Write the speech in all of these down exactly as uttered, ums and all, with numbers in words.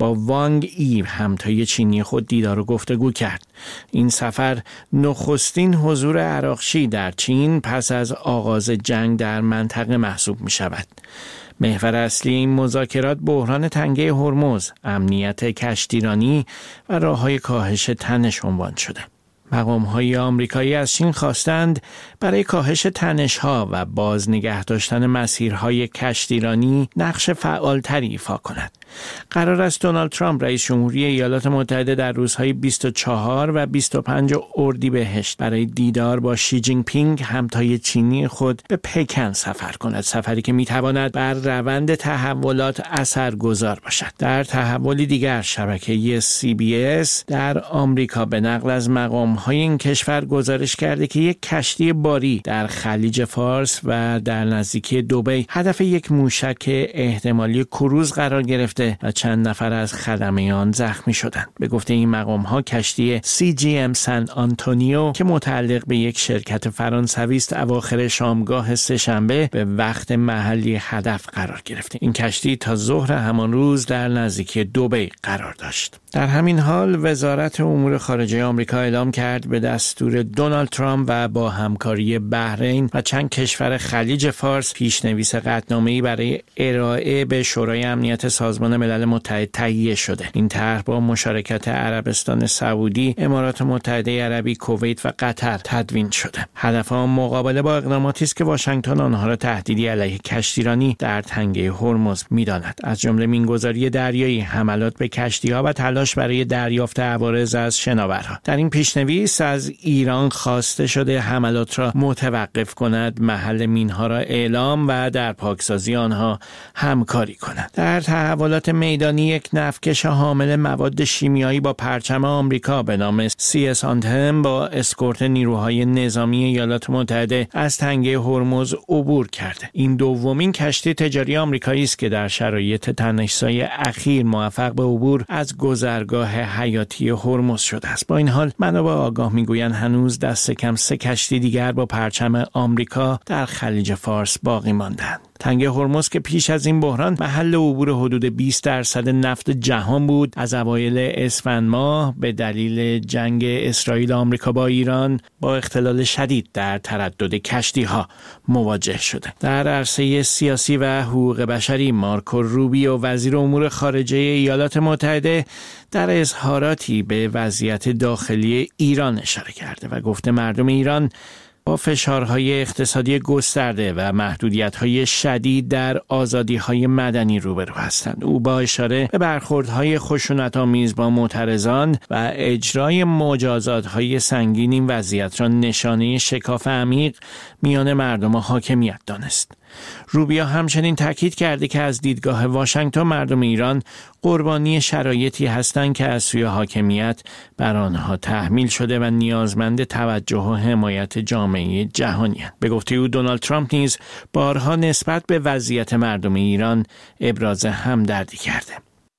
با وانگ ای همتای چینی خود دیدار و گفتگو کرد. این سفر نخستین حضور عراقچی در چین پس از آغاز جنگ در منطقه محسوب می شود. محور اصلی این مذاکرات بحران تنگه هرمز، امنیت کشتیرانی و راه‌های کاهش تنش عنوان شده. مقام‌های آمریکایی از چین خواستند برای کاهش تنش‌ها و باز نگه داشتن مسیرهای کشتیرانی نقش فعالتری ایفا کند. قرار است دونالد ترامپ رئیس جمهوری ایالات متحده در روزهای بیست و چهار و بیست و پنج اردیبهشت برای دیدار با شی جین پینگ همتای چینی خود به پکن سفر کند، سفری که میتواند بر روند تحولات اثرگذار باشد. در تحولی دیگر شبکه سی بی اس در آمریکا به نقل از مقام‌های این کشور گزارش کرده که یک کشتی باری در خلیج فارس و در نزدیکی دبی هدف یک موشک احتمالی کروز قرار گرفته و چند نفر از خدمه آن زخمی شدند. به گفته این مقام‌ها کشتی سی جی ام سن آنتونیو که متعلق به یک شرکت فرانسوی است اواخر شامگاه سه‌شنبه به وقت محلی هدف قرار گرفته. این کشتی تا ظهر همان روز در نزدیکی دبی قرار داشت. در همین حال وزارت امور خارجه آمریکا اعلام کرد به دستور دونالد ترامپ و با همکاری بحرین و چند کشور خلیج فارس پیشنویس قطعنامه‌ای برای ارائه به شورای امنیت سازمان ملل متحد تهیه شده. این طرح با مشارکت عربستان سعودی، امارات متحده عربی، کویت و قطر تدوین شده. هدف آن مقابله با اقداماتی است که واشنگتن آنها را تهدیدی علیه کشتیرانی در تنگه هرمز می‌داند. از جمله مینگذاری دریایی، حملات به کشتی‌ها و تلاش برای دریافت عوارض از شناورها. در این پیشنویس از ایران خواسته شده حملات را متوقف کند، محل مینها را اعلام و در پاکسازی آنها همکاری کند. در تحولات میدانی یک نفتکش حامل مواد شیمیایی با پرچم آمریکا به نام سی اس آنتم با اسکورت نیروهای نظامی ایالات متحده از تنگه هرمز عبور کرده. این دومین کشتی تجاری آمریکایی است که در شرایط تنش‌زای اخیر موفق به عبور از گذرگاه حیاتی هرمز شده است. با این حال منابع آگاه میگویند هنوز دست کم سه کشتی دیگر با پرچم آمریکا در خلیج فارس باقی ماندند. تنگه هرمز که پیش از این بحران محل عبور حدود بیست درصد نفت جهان بود، از اوایل اسفند ماه به دلیل جنگ اسرائیل آمریکا با ایران با اختلال شدید در تردد کشتی‌ها مواجه شده. در عرصه سیاسی و حقوق بشری مارکو روبیو وزیر امور خارجه ایالات متحده در اظهاراتی به وضعیت داخلی ایران اشاره کرده و گفته مردم ایران با فشارهای اقتصادی گسترده و محدودیت‌های شدید در آزادی‌های مدنی روبرو هستند. او با اشاره به برخوردهای خشونت‌آمیز با معترضان و اجرای مجازات‌های سنگین این وضعیت را نشانه شکاف عمیق میان مردم و حاکمیت دانست. روبیو همچنین تاکید کرده که از دیدگاه واشنگتن مردم ایران قربانی شرایطی هستند که از سوی حاکمیت بر آنها تحمیل شده و نیازمند توجه و حمایت جامعه جهانی است. به گفته او دونالد ترامپ نیز بارها نسبت به وضعیت مردم ایران ابراز همدردی کرده.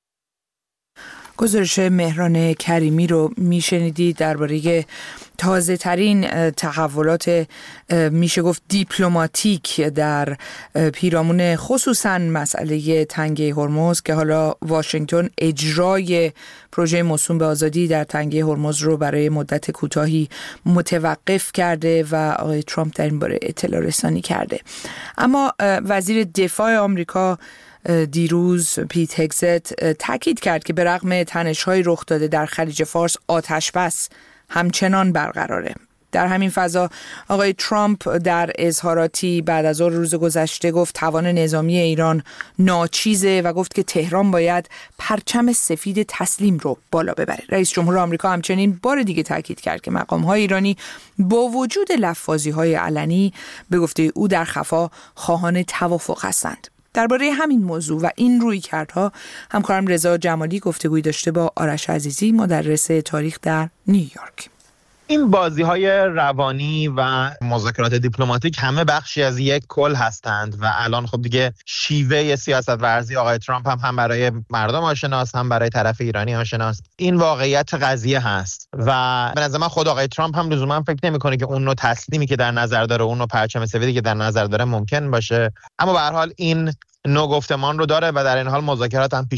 گزارش مهران کریمی رو میشنیدید درباره تازه ترین تحولات میشه گفت دیپلماتیک در پیرامون خصوصا مسئله تنگه هرمز که حالا واشنگتن اجرای پروژه موسوم به آزادی در تنگه هرمز رو برای مدت کوتاهی متوقف کرده و آقای ترامپ در این باره اطلاع رسانی کرده. اما وزیر دفاع آمریکا دیروز پیت هگزت تاکید کرد که به رغم تنش‌های رخ داده در خلیج فارس آتش بس همچنان برقراره. در همین فضا آقای ترامپ در اظهاراتی بعد از روز گذشته گفت توان نظامی ایران ناچیزه و گفت که تهران باید پرچم سفید تسلیم رو بالا ببره. رئیس جمهور آمریکا همچنین بار دیگه تاکید کرد که مقام‌های ایرانی با وجود لفاظی‌های علنی به گفته او در خفا خواهان توافق هستند. درباره همین موضوع و این رویکردها همکارم رضا جمالی گفتگویی داشته با آرش عزیزی مدرس تاریخ در نیویورک. این بازی‌های روانی و مذاکرات دیپلماتیک همه بخشی از یک کل هستند و الان خب دیگه شیوه سیاست ورزی آقای ترامپ هم هم برای مردم آشناست هم برای طرف ایرانی آشناست. این واقعیت قضیه هست و به نظر من خود آقای ترامپ هم لزوما فکر نمی‌کنه که اون نوع تسلیمی که در نظر داره، اون نوع پرچم سفیدی که در نظر داره ممکن باشه، اما به هر حال این نوع گفتمان رو داره و در این حال مذاکرات هم پیش میره.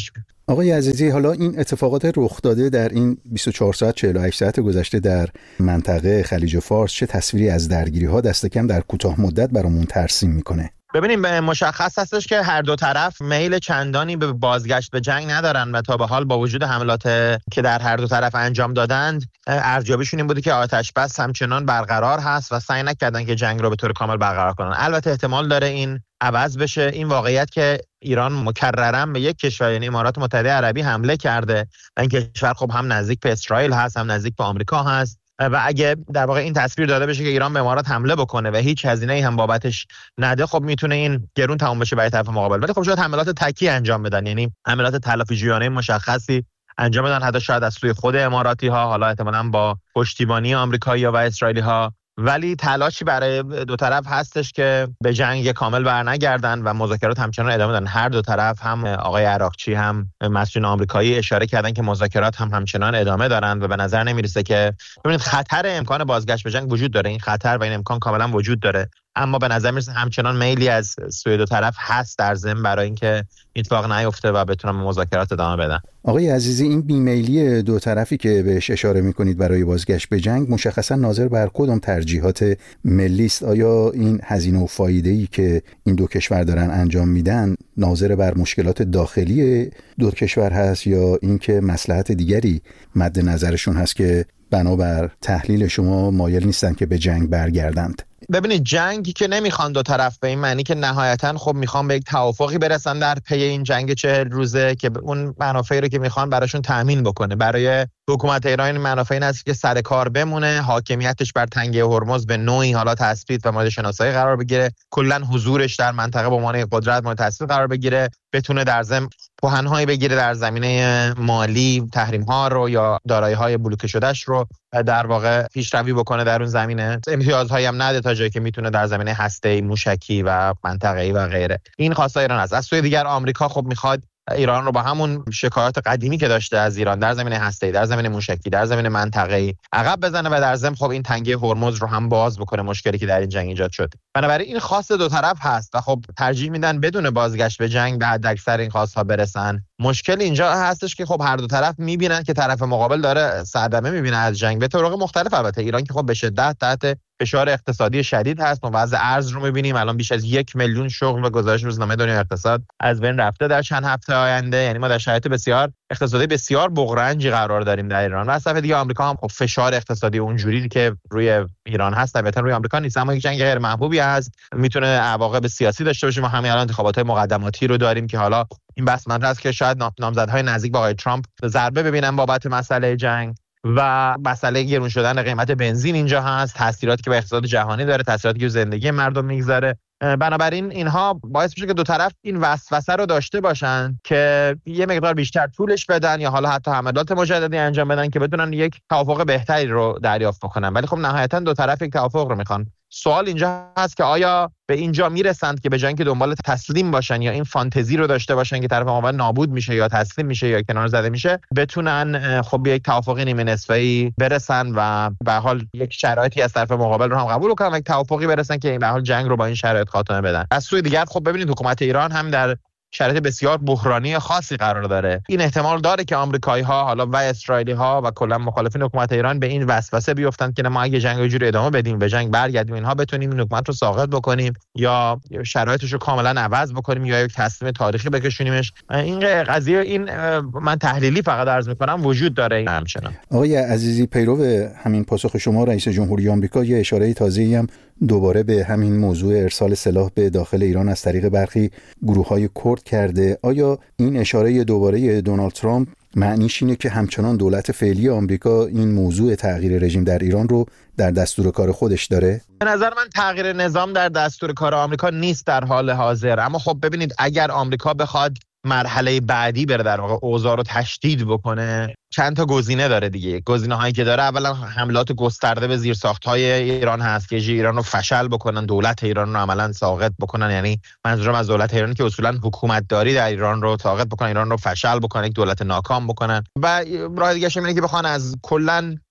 آقای عزیزی، حالا این اتفاقات رخ داده در این بیست و چهار ساعت چهل و هشت ساعت گذشته در منطقه خلیج فارس چه تصویری از درگیری‌ها دست کم در کوتاه مدت برامون ترسیم میکنه؟ ببینیم مشخص هستش که هر دو طرف میل چندانی به بازگشت به جنگ ندارن و تا به حال با وجود حملات که در هر دو طرف انجام دادند، ارزیابیشون این بوده که آتش بس همچنان برقرار هست و سعی نکردن که جنگ رو به طور کامل برقرار کنن. البته احتمال داره این عوض بشه. این واقعیت که ایران مکررن به یک کشور یعنی امارات متحده عربی حمله کرده و این کشور خب هم نزدیک به اسرائیل هست هم نزدیک به آمریکا هست و اگه در واقع این تصویر داده بشه که ایران به امارات حمله بکنه و هیچ هزینه‌ای هم بابتش نده، خب میتونه این گرون تمام بشه برای طرف مقابل. ولی خب شاید حملات تکی انجام بدن، یعنی حملات تلافی‌جویانه مشخصی انجام بدن، حتی شاید از سوی خود اماراتی ها، حالا احتمالاً با پشتیبانی آمریکایی‌ها و اسرائیلی ها. ولی تلاشی برای دو طرف هستش که به جنگ کامل برنگردن و مذاکرات همچنان ادامه دادن. هر دو طرف، هم آقای عراقچی هم مسئولین آمریکایی، اشاره کردن که مذاکرات هم همچنان ادامه دارند و به نظر نمیرسه که ببینید خطر امکان بازگشت به جنگ وجود داره. این خطر و این امکان کاملا وجود داره، اما به نظر میرسه همچنان میلی از سوی دو طرف هست در ضمن برای اینکه اتفاق نیفته و بتونن مذاکرات ادامه بدن. آقای عزیزی، این بیمیلی دو طرفی که بهش اشاره میکنید برای بازگشت به جنگ مشخصا ناظر بر کدام ترجیحات ملی است؟ آیا این هزینه و فایده‌ای که این دو کشور دارن انجام میدن ناظر بر مشکلات داخلی دو کشور هست یا اینکه مصلحت دیگری مد نظرشون هست که بنابر تحلیل شما مایل نیستن که به جنگ برگردند؟ ببینید، جنگی که نمیخوان دو طرف، به این معنی که نهایتاً خب میخوان به یک توافقی برسن در پی این جنگ چهل روزه که اون منافعی رو که میخوان براشون تامین بکنه. برای حکومت ایران این منافعی هست که سر کار بمونه، حاکمیتش بر تنگه هرمز به نوعی حالا تثبیت و مورد شناسایی قرار بگیره، کلا حضورش در منطقه به عنوان قدرت مورد تثبیت قرار بگیره، بتونه در ضمن پوهن‌هایی بگیره در زمینه مالی، تحریم‌ها رو یا دارایی‌های بلوکه شدهش رو در واقع پیشروی بکنه در اون زمینه، امتیازهایی هم نده تا جایی که میتونه در زمینه هسته‌ای، موشکی و منطقه‌ای و غیره. این خواستای ایران است. از سوی دیگر آمریکا خب میخواد ایران رو با همون شکایات قدیمی که داشته از ایران در زمینه هسته‌ای، در زمینه موشکی، در زمینه منطقه‌ای عقب بزنه و در ضمن خب این تنگه هرمز رو هم باز بکنه، مشکلی که در این جنگ ایجاد شد. بنابراین این خواست دو طرف هست و خب ترجیح میدن بدون بازگشت به جنگ به حداکثر این خواست‌ها برسن. مشکل اینجا هستش که خب هر دو طرف میبینن که طرف مقابل داره صدمه میبینه از جنگ به طرق مختلف. البته ایران که خب به شدت تحت فشار اقتصادی شدید هست. ما وضع ارز رو میبینیم، الان بیش از یک میلیون شغل و گزارش روزنامه دنیا اقتصاد از بین رفته در چند هفته آینده. یعنی ما در شرایط بسیار اقتصادی بسیار بغرنجی قرار داریم در ایران و از طرف دیگه آمریکا هم خب فشار اقتصادی اونجوری که روی ایران هست البته روی آمریکا نیست، اما یک جنگ غیر محبوبی هست، میتونه عواقب سیاسی داشته باشه. ما همین الان انتخابات مقدماتی رو داریم که حالا این بحث مطرح است که شاید نامزدهای نزدیک با آقای ترامپ ضربه ببینن بابت مسئله جنگ و مسئله گرون شدن قیمت بنزین اینجا هست، تاثیراتی که به اقتصاد جهانی داره، تاثیراتی که زندگی مردم میگذاره. بنابراین اینها باعث میشه که دو طرف این وسوسه رو داشته باشن که یه مقدار بیشتر طولش بدن یا حالا حتی حملات مجددی انجام بدن که بتونن یک توافق بهتری رو دریافت بکنن. ولی خب نهایتا دو طرف یک توافق رو میخوان. سوال اینجا هست که آیا به اینجا میرسند که به جای اینکه دنبال تسلیم باشن یا این فانتزی رو داشته باشن که طرف مقابل نابود میشه یا تسلیم میشه یا کنار زده میشه، بتونن خب به یک توافق نیمه نصفه‌ای برسن و به حال یک شرایطی از طرف مقابل رو هم قبول کنن و یک توافقی برسن که به حال جنگ رو با این شرایط خاتمه بدن. از سوی دیگر خب ببینید حکومت ایران هم در شرایط بسیار بحرانی خاصی قرار داره. این احتمال داره که آمریکایی‌ها حالا و اسرائیلی‌ها و کلا مخالفین حکومت ایران به این وسوسه بیفتند که ما اگه جنگ اینجوری ادامه بدیم، به جنگ برگردیم، اینها بتونیم این حکومت رو ساقط بکنیم یا شرایطش رو کاملا عوض بکنیم یا یک تصمیم تاریخی بکشونیمش. این قضیه این من تحلیلی فقط عرض می‌کنم وجود داره همچنان. آقای عزیزی، پیرو همین پاسخ شما رئیس جمهوری آمریکا یه اشاره تازه‌ای هم دوباره به همین موضوع ارسال سلاح به داخل ایران از طریق برخی گروه‌های کرد کرده. آیا این اشاره دوباره دونالد ترامپ معنیش اینه که همچنان دولت فعلی آمریکا این موضوع تغییر رژیم در ایران رو در دستور کار خودش داره؟ به نظر من تغییر نظام در دستور کار آمریکا نیست در حال حاضر، اما خب ببینید اگر آمریکا بخواد مرحله بعدی بره در واقع اوضاع رو تشدید بکنه، چند تا گزینه داره دیگه. گزینه هایی که داره اولا حملات گسترده به زیرساخت‌های ایران هست که ایران رو فشل بکنن، دولت ایران رو عملاً ساقط بکنن. یعنی منظورم از دولت ایران که اصولاً حکومتداری در ایران رو ساقط بکنن، ایران رو فشل بکنن، یک دولت ناکام بکنن. و راه دیگه اینه که بخوان از کلاً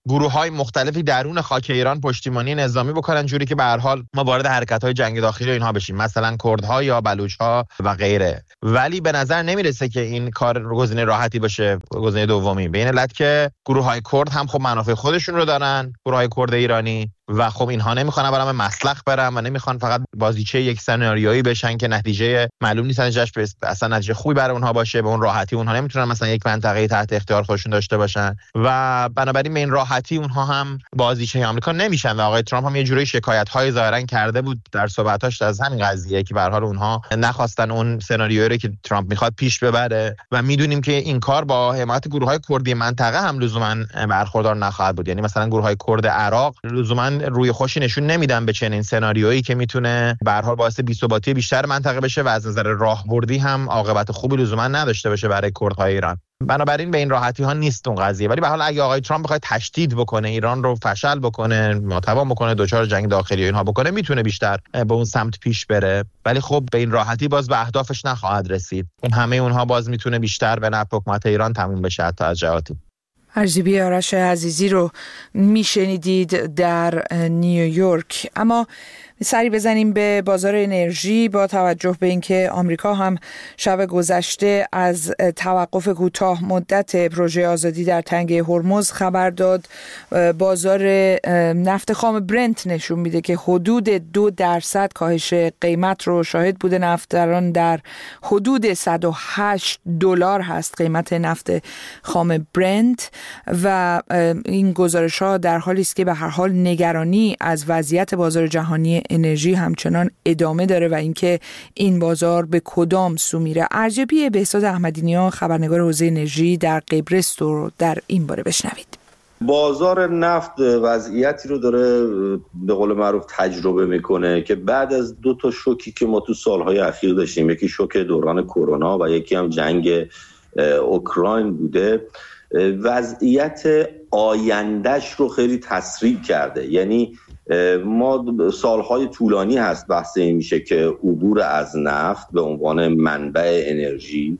گروه‌های مختلفی درون خاک ایران پشتیبانی نظامی بکنن، جوری که به هر حال ما وارد حرکت‌های جنگ داخلی اینها بشیم، مثلا کردها یا بلوچ‌ها و غیره. ولی به نظر نمیرسه که این کار گزینه راحتی باشه، گزینه دومی، به این علت که گروه‌های کرد هم خب منافع خودشون رو دارن، گروه‌های کرد ایرانی، و خب اینها نمیخوان برام مسلخ برن و نمیخوان فقط بازیچه یک سناریویی بشن که نتیجه معلوم نیست نتیجهش اصلا نتیجه خوبی برای اونها باشه، به اون راحتی اونها نمیتونن مثلا یک منطقه تحت اختیار خودشون داشته باشن و بنابراین به این راحتی اونها هم بازیچه آمریکا نمیشن. و آقای ترامپ هم یه جوری شکایت‌های ظاهرا کرده بود در صحبتاش از همین قضیه که به هر حال اونها نخواستن اون سناریویی رو که ترامپ میخواد پیش ببره و میدونیم که این کار با حمایت گروه‌های کردی منطقه هم لزوما برخوردار نخواهد بود. یعنی مثلا گروه‌های کرد عراق لزوما روی خوشی نشون نمیدن به چنین سناریویی که میتونه به هر حال باعث بی‌ثباتی بیشتر منطقه بشه و از نظر راهبردی هم عاقبت خوبی لزوما نداشته باشه برای کردهای ایران. بنابراین به این راحتی ها نیست اون قضیه. ولی به هر حال اگه آقای ترامپ بخواد تشدید بکنه، ایران رو فشل بکنه، ماتوان بکنه، دوچار جنگ داخلی و اینها بکنه، میتونه بیشتر به اون سمت پیش بره، ولی خب به این راحتی باز به اهدافش نخواهد رسید. اون همه اونها باز میتونه بیشتر به نفع حکومت ایران تموم بشه حتی از جهاتی. ارزیابی آرش عزیزی رو میشنیدید در نیویورک. اما سری بزنیم به بازار انرژی با توجه به اینکه آمریکا هم شب گذشته از توقف کوتاه مدت پروژه آزادی در تنگه هرمز خبر داد. بازار نفت خام برنت نشون میده که حدود دو درصد کاهش قیمت رو شاهد بوده. نفتران در حدود صد و هشت دلار هست قیمت نفت خام برنت و این گزارش ها در حالی است که به هر حال نگرانی از وضعیت بازار جهانی انرژی همچنان ادامه داره و اینکه این بازار به کدام سو میره. ارجبی بهزاد احمدی‌نیا خبرنگار حوزه انرژی در قبرس رو در این باره بشنوید. بازار نفت وضعیتی رو داره به قول معروف تجربه میکنه که بعد از دو تا شوکی که ما تو سالهای اخیر داشتیم، یکی شوک دوران کرونا و یکی هم جنگ اوکراین بوده، وضعیت آیندهش رو خیلی تسریع کرده. یعنی ما سالهای طولانی هست بحث این میشه که عبور از نفت به عنوان منبع انرژی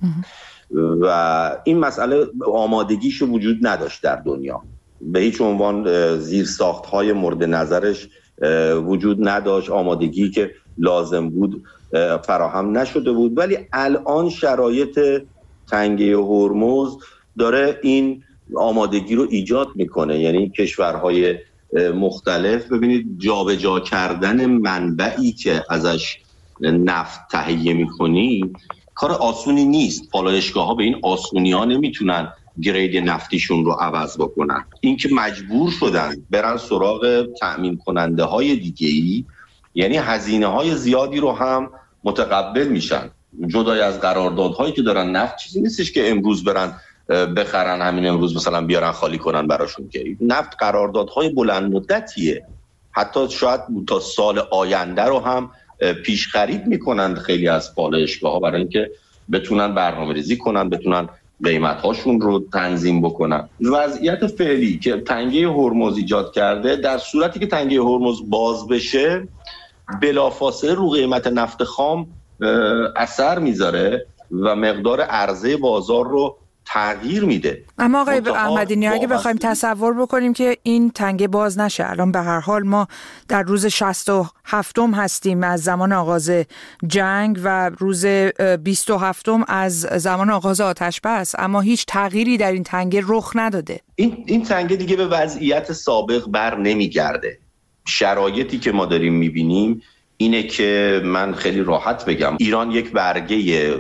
و این مسئله آمادگیش وجود نداشت در دنیا، به هیچ عنوان زیرساخت‌های مورد نظرش وجود نداشت، آمادگی که لازم بود فراهم نشده بود. ولی الان شرایط تنگه هرمز داره این آمادگی رو ایجاد میکنه. یعنی کشورهای مختلف ببینید جابجا کردن منبعی که ازش نفت تهیه میکنی کار آسونی نیست. پالایشگاه ها به این آسونی ها نمیتونن گرید نفتیشون رو عوض بکنن. این که مجبور شدن برن سراغ تأمین کننده های دیگه‌ای، یعنی هزینه های زیادی رو هم متقبل میشن. جدای از قراردادهایی که دارن، نفت چیزی نیستش که امروز برن بخرن همین امروز مثلا بیارن خالی کنن براشون، که نفت قراردادهای بلند مدتیه، حتی شاید تا سال آینده رو هم پیش خرید میکنن خیلی از پالایشگاه‌ها برای اینکه بتونن برنامه‌ریزی کنن، بتونن قیمت‌هاشون رو تنظیم بکنن. وضعیت فعلی که تنگه هرمز ایجاد کرده، در صورتی که تنگه هرمز باز بشه بلافاصله رو قیمت نفت خام اثر میذاره و مقدار عرضه بازار رو تغییر میده. اما آقای احمدی‌نیا اگه بخوایم تصور بکنیم که این تنگه باز نشه، الان به هر حال ما در روز شصت و هفتم هستیم از زمان آغاز جنگ و روز بیست و هفتم از زمان آغاز آتش بس، اما هیچ تغییری در این تنگه رخ نداده. این این تنگه دیگه به وضعیت سابق بر نمیگرده. شرایطی که ما داریم میبینیم اینه که من خیلی راحت بگم ایران یک برگه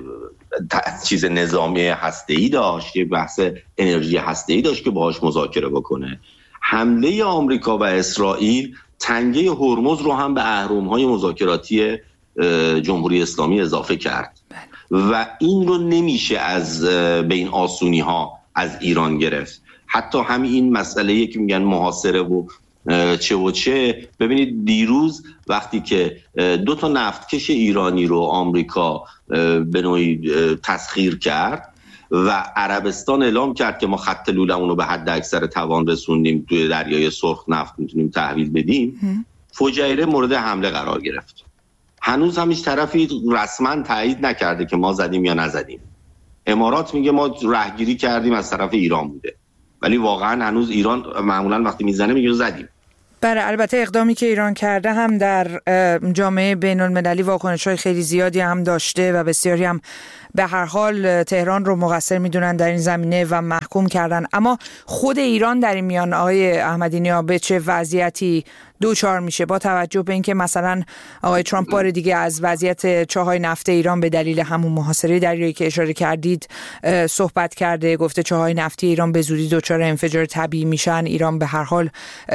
چیز نظامی هسته‌ای داشت، یک بحث انرژی هسته‌ای داشت که باهاش مذاکره بکنه. حمله آمریکا و اسرائیل تنگه هرمز رو هم به اهرم‌های مذاکراتی جمهوری اسلامی اضافه کرد و این رو نمیشه از بین آسونی‌ها از ایران گرفت. حتی همین این مسئله که میگن محاصره و چه و چه، ببینید دیروز وقتی که دو تا نفتکش ایرانی رو آمریکا به نوعی تسخیر کرد و عربستان اعلام کرد که ما خط لولمون رو به حد اکثر توان رسوندیم، توی دریای سرخ نفت میتونیم تحویل بدیم، فجایره مورد حمله قرار گرفت. هنوز هم هیچ طرفی رسما تایید نکرده که ما زدیم یا نزدیم. امارات میگه ما رهگیری کردیم از طرف ایران بوده، ولی واقعا هنوز ایران معمولا وقتی میزنه میگه زدیم. بله، البته اقدامی که ایران کرده هم در جامعه بین المللی واکنش‌های خیلی زیادی هم داشته و بسیاری هم به هر حال تهران رو مقصر میدونن در این زمینه و محکوم کردن. اما خود ایران در این میان آقای احمدی نیا به چه وضعیتی دوچار میشه با توجه به اینکه مثلا آقای ترامپ بار دیگه از وضعیت چاهای نفت ایران به دلیل همون محاصره دریایی که اشاره کردید صحبت کرده، گفته چاهای نفتی ایران به زودی دوچار انفجار طبیعی میشن، ایران به هر حال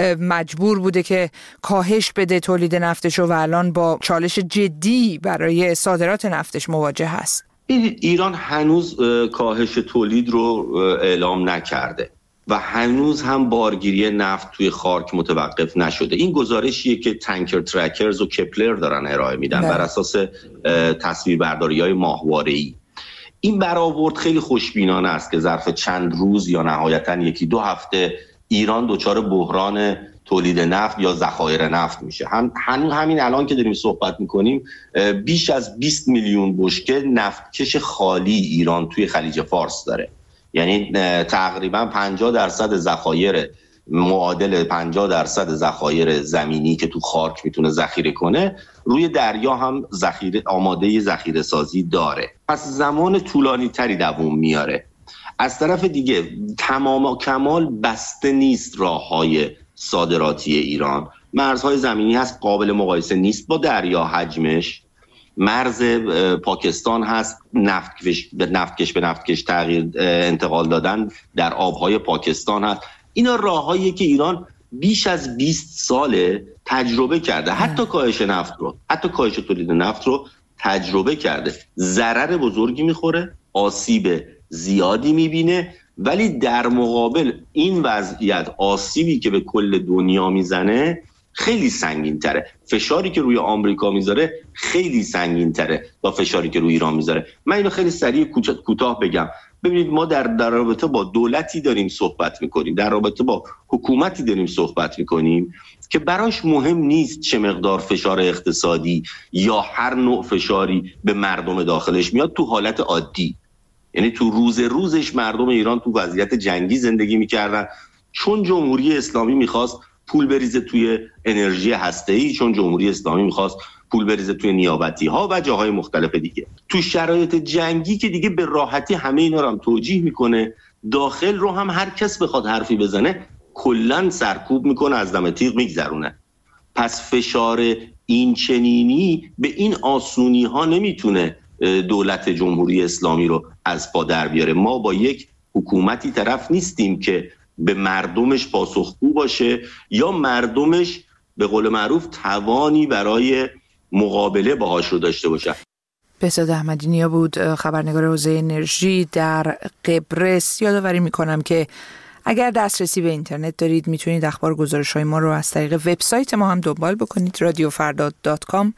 مجبور بوده که کاهش بده تولید نفتش و الان با چالش جدی برای صادرات نفتش مواجه هست. ایران هنوز کاهش تولید رو اعلام نکرده و هنوز هم بارگیری نفت توی خاک متوقف نشده. این گزارشیه که تانکر ترکرز و کپلر دارن ارائه میدن بر اساس تصویربرداری‌های ماهواره‌ای. این برآورد خیلی خوشبینانه است که ظرف چند روز یا نهایتاً یکی دو هفته ایران دچار بحران تولید نفت یا ذخایر نفت میشه. هم هنوز همین الان که داریم صحبت میکنیم بیش از بیست میلیون بشکه نفتکش خالی ایران توی خلیج فارس داره. یعنی تقریبا پنجاه درصد ذخایر معادل پنجاه درصد ذخایر زمینی که تو خاک میتونه ذخیره کنه روی دریا هم ذخیره آماده ذخیره سازی داره. پس زمان طولانی تری دوام میاره. از طرف دیگه تمام و کمال بسته نیست راههای صادراتی ایران. مرزهای زمینی هست، قابل مقایسه نیست با دریا حجمش. مرز پاکستان هست، نفتکش به نفتکش به نفتکش تغییر انتقال دادن در آبهای پاکستان هست. اینا راههایی که ایران بیش از بیست ساله تجربه کرده، حتی کاهش نفت رو حتی کاهش تولید نفت رو تجربه کرده. ضرر بزرگی میخوره، آسیب زیادی میبینه، ولی در مقابل این وضعیت آسیبی که به کل دنیا میزنه خیلی سنگین تره. فشاری که روی آمریکا میذاره خیلی سنگین تره با فشاری که روی ایران میذاره. من اینو خیلی سریع کوتاه بگم. ببینید ما در در رابطه با دولتی داریم صحبت میکنیم، در رابطه با حکومتی داریم صحبت میکنیم که براش مهم نیست چه مقدار فشار اقتصادی یا هر نوع فشاری به مردم داخلش میاد تو حالت عادی. یعنی تو روز روزش مردم ایران تو وضعیت جنگی زندگی میکردن، چون جمهوری اسلامی میخواست پول بریزه توی انرژی هسته‌ای، چون جمهوری اسلامی میخواست پول بریزه توی نیابتی ها و جاهای مختلف دیگه. تو شرایط جنگی که دیگه به راحتی همه اینا رو هم توجیه میکنه، داخل رو هم هر کس بخواد حرفی بزنه کلن سرکوب میکنه، از دم تیغ میگذرونه. پس فشار این چنینی به این آسونی ها نمیتونه دولت جمهوری اسلامی رو از پا در بیاره. ما با یک حکومتی طرف نیستیم که به مردمش پاسخگو باشه یا مردمش به قول معروف توانی برای مقابله باهاش رو داشته باشه. بهزاد احمدی نیا بود، خبرنگار حوزه انرژی در قبرس. یادآوری میکنم که اگر دسترسی به اینترنت دارید میتونید اخبار گزارش‌های ما رو از طریق وبسایت ما هم دنبال بکنید، رادیو فردا دات کام.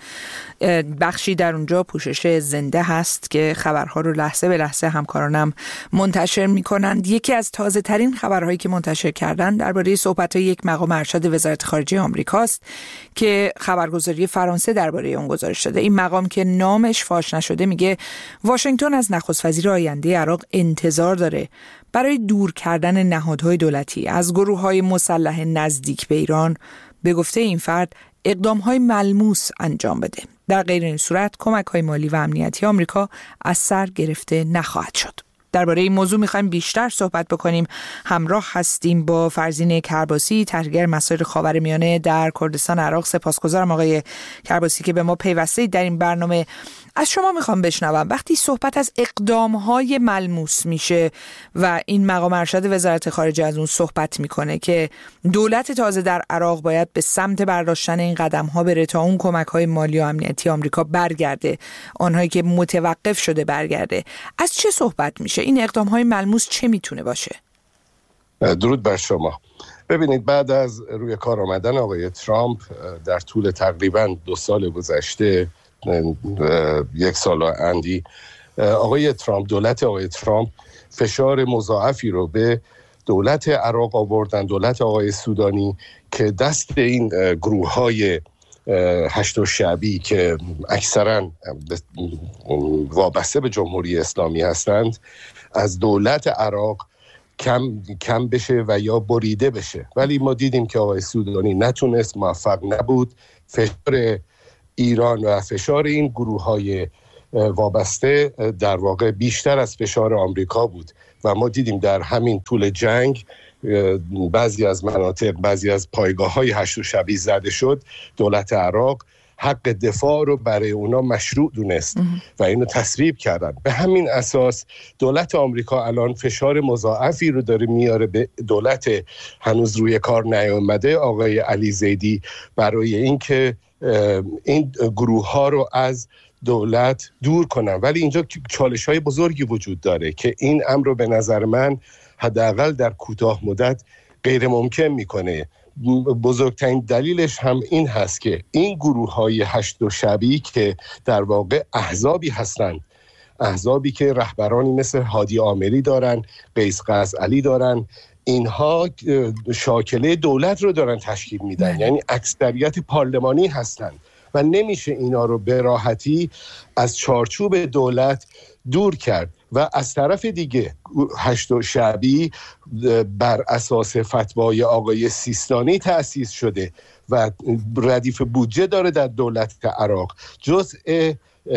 بخشی در اونجا پوشش زنده هست که خبرها رو لحظه به لحظه همکارانم منتشر میکنند. یکی از تازه ترین خبرهایی که منتشر کردن درباره صحبت‌های یک مقام ارشد وزارت خارجه آمریکاست که خبرگزاری فرانسه درباره اون گزارش داده. این مقام که نامش فاش نشده میگه واشنگتن از نخست وزیر آینده عراق انتظار داره برای دور کردن نهادهای دولتی از گروه‌های مسلح نزدیک به ایران به گفته این فرد اقدام‌های ملموس انجام بده. در غیر این صورت کمک‌های مالی و امنیتی آمریکا از سر گرفته نخواهد شد. درباره این موضوع می‌خوایم بیشتر صحبت بکنیم. همراه هستیم با فرزین کرباسی، تحلیلگر مسائل خاورمیانه در کردستان عراق. سپاسگزارم آقای کرباسی که به ما پیوسته در این برنامه. از شما میخوام بشنوم وقتی صحبت از اقدام‌های ملموس میشه و این مقام ارشد وزارت خارجه از اون صحبت میکنه که دولت تازه در عراق باید به سمت برداشتن این قدم‌ها بره تا اون کمک‌های مالی و امنیتی آمریکا برگرده، آنهایی که متوقف شده برگرده، از چه صحبت میشه؟ این اقدام‌های ملموس چه میتونه باشه؟ درود بر شما. ببینید بعد از روی کار آمدن آقای ترامپ در طول تقریباً دو سال گذشته، یک سال و اندی، آقای ترامپ دولت آقای ترامپ فشار مضاعفی رو به دولت عراق آوردن، دولت آقای سودانی، که دست این گروه های هشت و شعبی که اکثرا وابسته به جمهوری اسلامی هستند از دولت عراق کم کم بشه و یا بریده بشه. ولی ما دیدیم که آقای سودانی نتونست، موفق نبود. فشار ایران و فشار این گروه‌های وابسته در واقع بیشتر از فشار آمریکا بود و ما دیدیم در همین طول جنگ بعضی از مناطق، بعضی از پایگاه‌های هشت و شبی زده شد. دولت عراق حق دفاع رو برای اونا مشروع دونست و اینو تصویب کردن. به همین اساس دولت آمریکا الان فشار مضاعفی رو داره میاره به دولت هنوز روی کار نیامده آقای علی زیدی برای اینکه این گروه ها رو از دولت دور کنن. ولی اینجا چالش های بزرگی وجود داره که این امر رو به نظر من حداقل در کوتاه مدت غیر ممکن میکنه. بزرگترین دلیلش هم این هست که این گروه های هشت و شبی که در واقع احزابی هستند، احزابی که رهبرانی مثل هادی آمری دارن، قیس قزعلی دارن، اینها شاکله دولت رو دارن تشکیل میدن، یعنی اکثریت پارلمانی هستند و نمیشه اینا رو به راحتی از چارچوب دولت دور کرد. و از طرف دیگه هشت و شعبی بر اساس فتوای آقای سیستانی تأسیس شده و ردیف بودجه داره در دولت عراق، جزء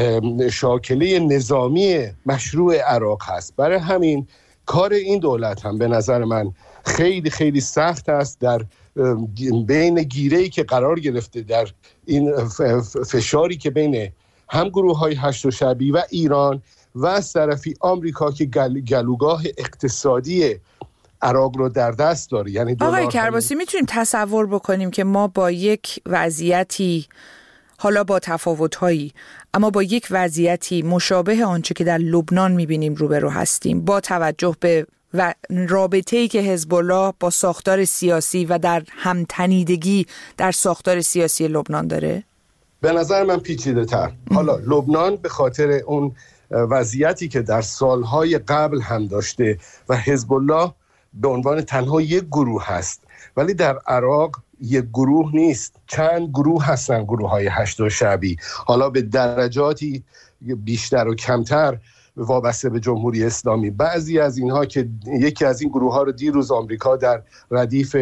شاکله نظامی مشروع عراق هست. برای همین کار این دولت هم به نظر من خیلی خیلی سخت است در بین گیره‌ای که قرار گرفته، در این فشاری که بین هم گروه‌های هشت و شعبی و ایران و از طرفی آمریکا که گل، گلوگاه اقتصادی عراق رو در دست داره. یعنی آقای کرباسی میتونیم تصور بکنیم که ما با یک وضعیتی، حالا با تفاوت‌هایی، اما با یک وضعیتی مشابه آنچه که در لبنان میبینیم روبرو هستیم، با توجه به و رابطه‌ای که حزب الله با ساختار سیاسی و در همتنیدگی در ساختار سیاسی لبنان داره؟ به نظر من پیچیده تر. حالا لبنان به خاطر اون وضعیتی که در سالهای قبل هم داشته و حزب الله به عنوان تنها یک گروه هست، ولی در عراق یک گروه نیست، چند گروه هستن، گروه های هشت و شعبی، حالا به درجاتی بیشتر و کمتر وابسته به جمهوری اسلامی. بعضی از اینها که یکی از این گروه ها رو دیروز آمریکا در ردیف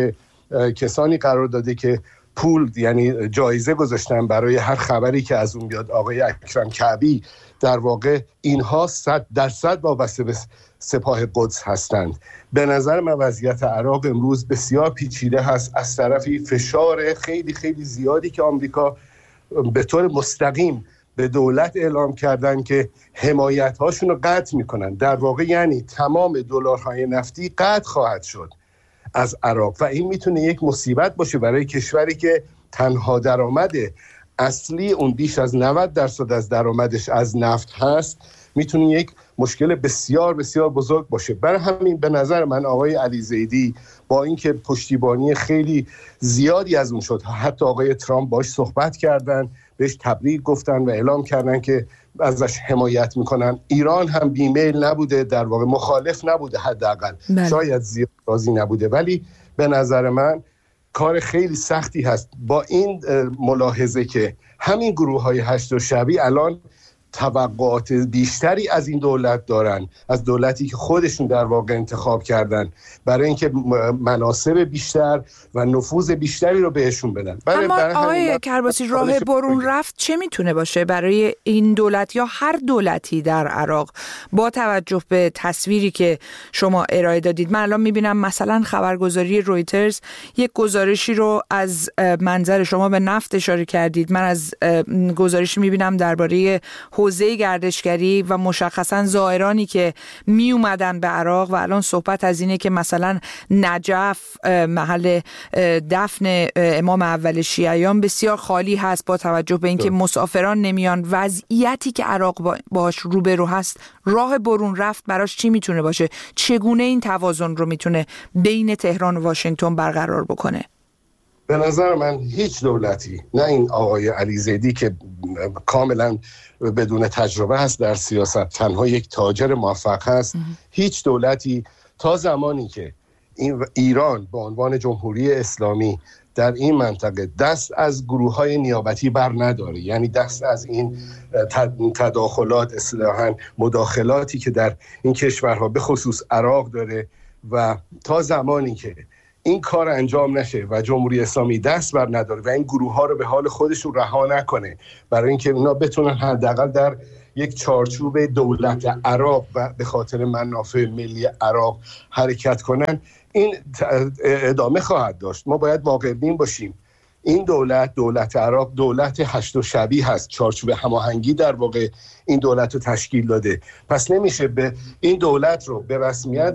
کسانی قرار داده که پول، یعنی جایزه گذاشتن برای هر خبری که از اون بیاد. آقای اکرم کعبی، در واقع اینها صد درصد وابسته به سپاه قدس هستند. به نظر من وضعیت عراق امروز بسیار پیچیده هست. از طرفی فشار خیلی خیلی زیادی که آمریکا به طور مستقیم به دولت اعلام کردن که حمایت هاشون رو قطع میکنن، در واقع یعنی تمام دلارهای نفتی قطع خواهد شد از عراق و این میتونه یک مصیبت باشه برای کشوری که تنها درآمد اصلی اون بیش از نود درصد از درآمدش از نفت هست. میتونه یک مشکل بسیار بسیار بزرگ باشه. برای همین به نظر من آقای علی زیدی با اینکه پشتیبانی خیلی زیادی از اون شد، حتی آقای ترامپ باش صحبت کردن، بهش تبریک گفتن و اعلام کردن که ازش حمایت میکنن. ایران هم بیمیل نبوده، در واقع مخالف نبوده، حداقل شاید زیاد راضی نبوده، ولی به نظر من کار خیلی سختی هست با این ملاحظه که همین گروه های هشت و شعبی الان توقعات بیشتری از این دولت دارن، از دولتی که خودشون در واقع انتخاب کردن، برای اینکه مناصب بیشتر و نفوذ بیشتری رو بهشون بدن. برای اما برای آقای کرباسی، راه برون رفت چه میتونه باشه برای این دولت یا هر دولتی در عراق با توجه به تصویری که شما ارائه دادید؟ من الان میبینم مثلا خبرگزاری رویترز یک گزارشی رو از منظر شما به نفت اشاره کردید، من از گزارشی میبینم درباره حوزه گردشگری و مشخصا زائرانی که می اومدن به عراق و الان صحبت از اینه که مثلا نجف محل دفن امام اول شیعیان بسیار خالی هست با توجه به اینکه مسافران نمیان. وضعیتی که عراق باهاش روبرو هست، راه برون رفت براش چی میتونه باشه؟ چگونه این توازن رو میتونه بین تهران و واشنگتن برقرار بکنه؟ به نظر من هیچ دولتی، نه این آقای علی زیدی که کاملا بدون تجربه هست در سیاست، تنها یک تاجر موفق هست، هیچ دولتی تا زمانی که این ایران به عنوان جمهوری اسلامی در این منطقه دست از گروه‌های نیابتی بر نداره، یعنی دست از این تداخلات، اصطلاحاً مداخلاتی که در این کشورها به خصوص عراق داره و تا زمانی که این کار انجام نشه و جمهوری اسلامی دست بر نداره و این گروه ها رو به حال خودشون رها نکنه برای اینکه اونا بتونن حداقل در یک چارچوب دولت عراق و به خاطر منافع ملی عراق حرکت کنن، این ادامه خواهد داشت. ما باید واقع بین باشیم. این دولت دولت عراق دولت هشت و شبیه هست، چارچوب هماهنگی در واقع این دولت رو تشکیل داده. پس نمیشه به این دولت رو به رسمیت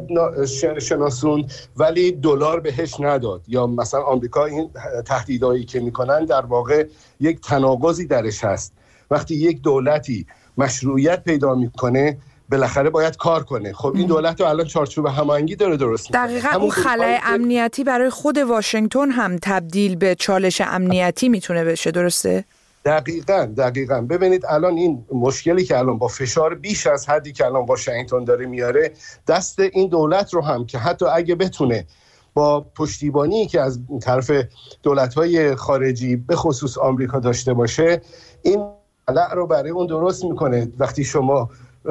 شناسوند ولی دلار بهش نداد، یا مثلا آمریکا این تهدیدایی که میکنن در واقع یک تناقضی درش هست. وقتی یک دولتی مشروعیت پیدا میکنه بالاخره باید کار کنه. خب این دولت رو الان چارچوب هماهنگی داره درست میکنه. دقیقاً اون خلأ امنیتی برای خود واشنگتن هم تبدیل به چالش امنیتی میتونه بشه، درسته؟ دقیقاً دقیقاً ببینید الان این مشکلی که الان با فشار بیش از حدی که الان واشنگتن داره میاره دست این دولت رو هم که حتی اگه بتونه با پشتیبانی که از طرف دولت‌های خارجی به خصوص آمریکا داشته باشه، این خلأ رو برای اون درست میکنه. وقتی شما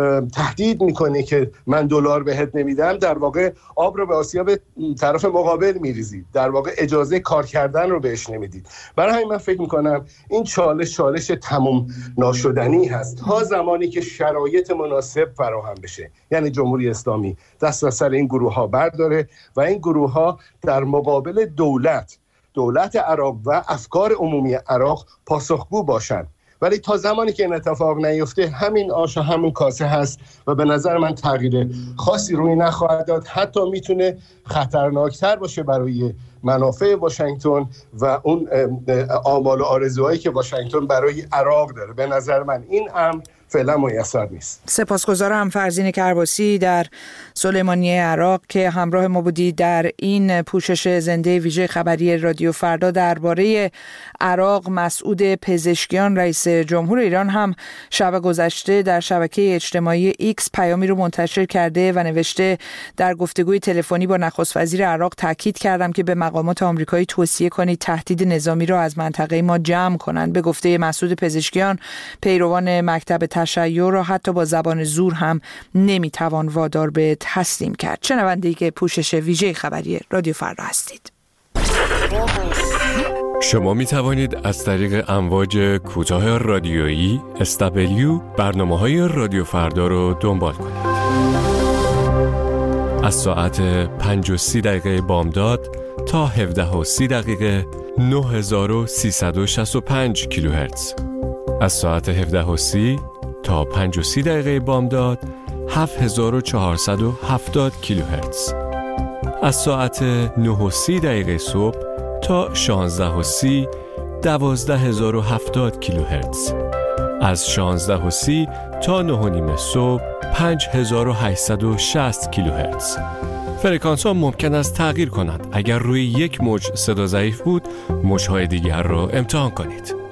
تهدید میکنه که من دلار بهت نمیدم، در واقع آب رو به آسیاب طرف مقابل میریزید، در واقع اجازه کار کردن رو بهش نمیدید. برای همین من فکر میکنم این چالش چالش تموم ناشدنی هست تا زمانی که شرایط مناسب فراهم بشه، یعنی جمهوری اسلامی دست از سر این گروه ها برداره و این گروه ها در مقابل دولت دولت عراق و افکار عمومی عراق پاسخگو باشند. ولی تا زمانی که این اتفاق نیفته همین آش و همون کاسه هست و به نظر من تغییر خاصی روی نخواهد داد. حتی میتونه خطرناکتر باشه برای منافع واشنگتن و اون آمال و آرزوهایی که واشنگتن برای عراق داره. به نظر من این امر فعلا میسر نیست. سپاسگزارم فرزین کرباسی در سلیمانیه عراق که همراه ما بودید در این پوشش زنده ویژه خبری رادیو فردا درباره عراق. مسعود پزشکیان رئیس جمهور ایران هم شب گذشته در شبکه اجتماعی ایکس پیامی رو منتشر کرده و نوشته در گفتگوی تلفنی با نخست وزیر عراق تاکید کردم که به مقامات آمریکایی توصیه کنید تهدید نظامی را از منطقه ما جمع کنند. به گفته مسعود پزشکیان پیروان مکتب تشیع را حتی با زبان زور هم نمیتوان وادار به تسلیم کرد. شنونده ای که پوشش ویژه خبری رادیو فردا هستید. شما می توانید از طریق امواج کوتاه رادیویی اس دبلیو برنامه‌های رادیو فردا رو دنبال کنید. از ساعت پنج و سی دقیقه بامداد تا هفده و سی دقیقه نه هزار و سیصد و شصت و پنج کیلوهرتز. از ساعت هفده و سی تا پنج و سی دقیقه بامداد هفت هزار و چهارصد و هفتاد کیلوهرتز. از ساعت نه و سی دقیقه صبح تا شانزده و سی دوازده هزار و هفتاد کیلوهرتز. از شانزده و سی تا نه و نیم صبح پنج هزار و هشتصد و شصت کیلوهرتز. فرکانس ها ممکن است تغییر کنند. اگر روی یک موج صدا ضعیف بود، موج‌های دیگر را امتحان کنید.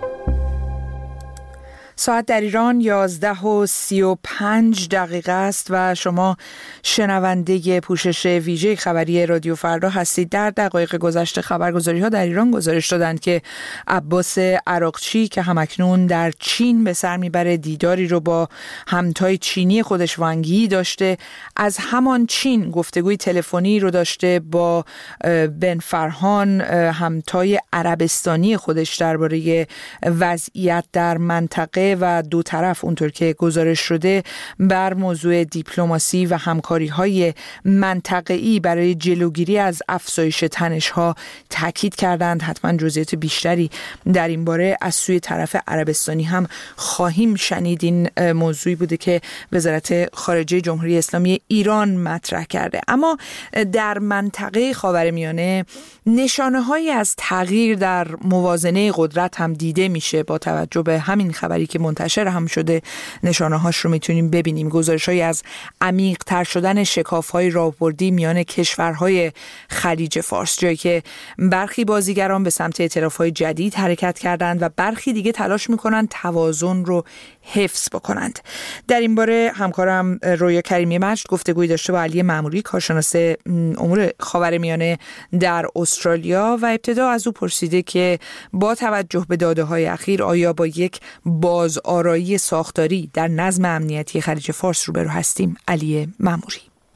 ساعت در ایران یازده و سی و پنج دقیقه است و شما شنونده پوشش ویژه خبری رادیو فردا هستید. در دقایق گذشته خبرگزاری ها در ایران گزارش دادند که عباس عراقچی که همکنون در چین به سر میبره دیداری رو با همتای چینی خودش وانگ یی داشته. از همان چین گفتگوی تلفنی رو داشته با بن فرهان همتای عربستانی خودش درباره وضعیت در منطقه و دو طرف اونطور که گزارش شده بر موضوع دیپلماسی و همکاری‌های منطقه‌ای برای جلوگیری از افزایش تنش‌ها تاکید کردند. حتما جزئیات بیشتری در این باره از سوی طرف عربستانی هم خواهیم شنید. این موضوعی بوده که وزارت خارجه جمهوری اسلامی ایران مطرح کرده. اما در منطقه خاورمیانه نشانه‌هایی از تغییر در موازنه قدرت هم دیده میشه. با توجه به همین خبری که منتشر هم شده نشانه هاش رو میتونیم ببینیم. گزارش‌هایی از عمیق تر شدن شکاف‌های راهبردی میان کشورهای خلیج فارس، جایی که برخی بازیگران به سمت اعتراف‌های جدید حرکت کردند و برخی دیگه تلاش میکنند توازن رو حفظ بکنند. در این باره همکارم رویا کریمی مجد گفتگویی داشته با علی ماموری کارشناس امور خاورمیانه در استرالیا و ابتدا از او پرسیده که با توجه به داده‌های اخیر آیا با یک بازآرایی ساختاری در نظم امنیتی خلیج فارس روبرو هستیم؟ علی ماموری: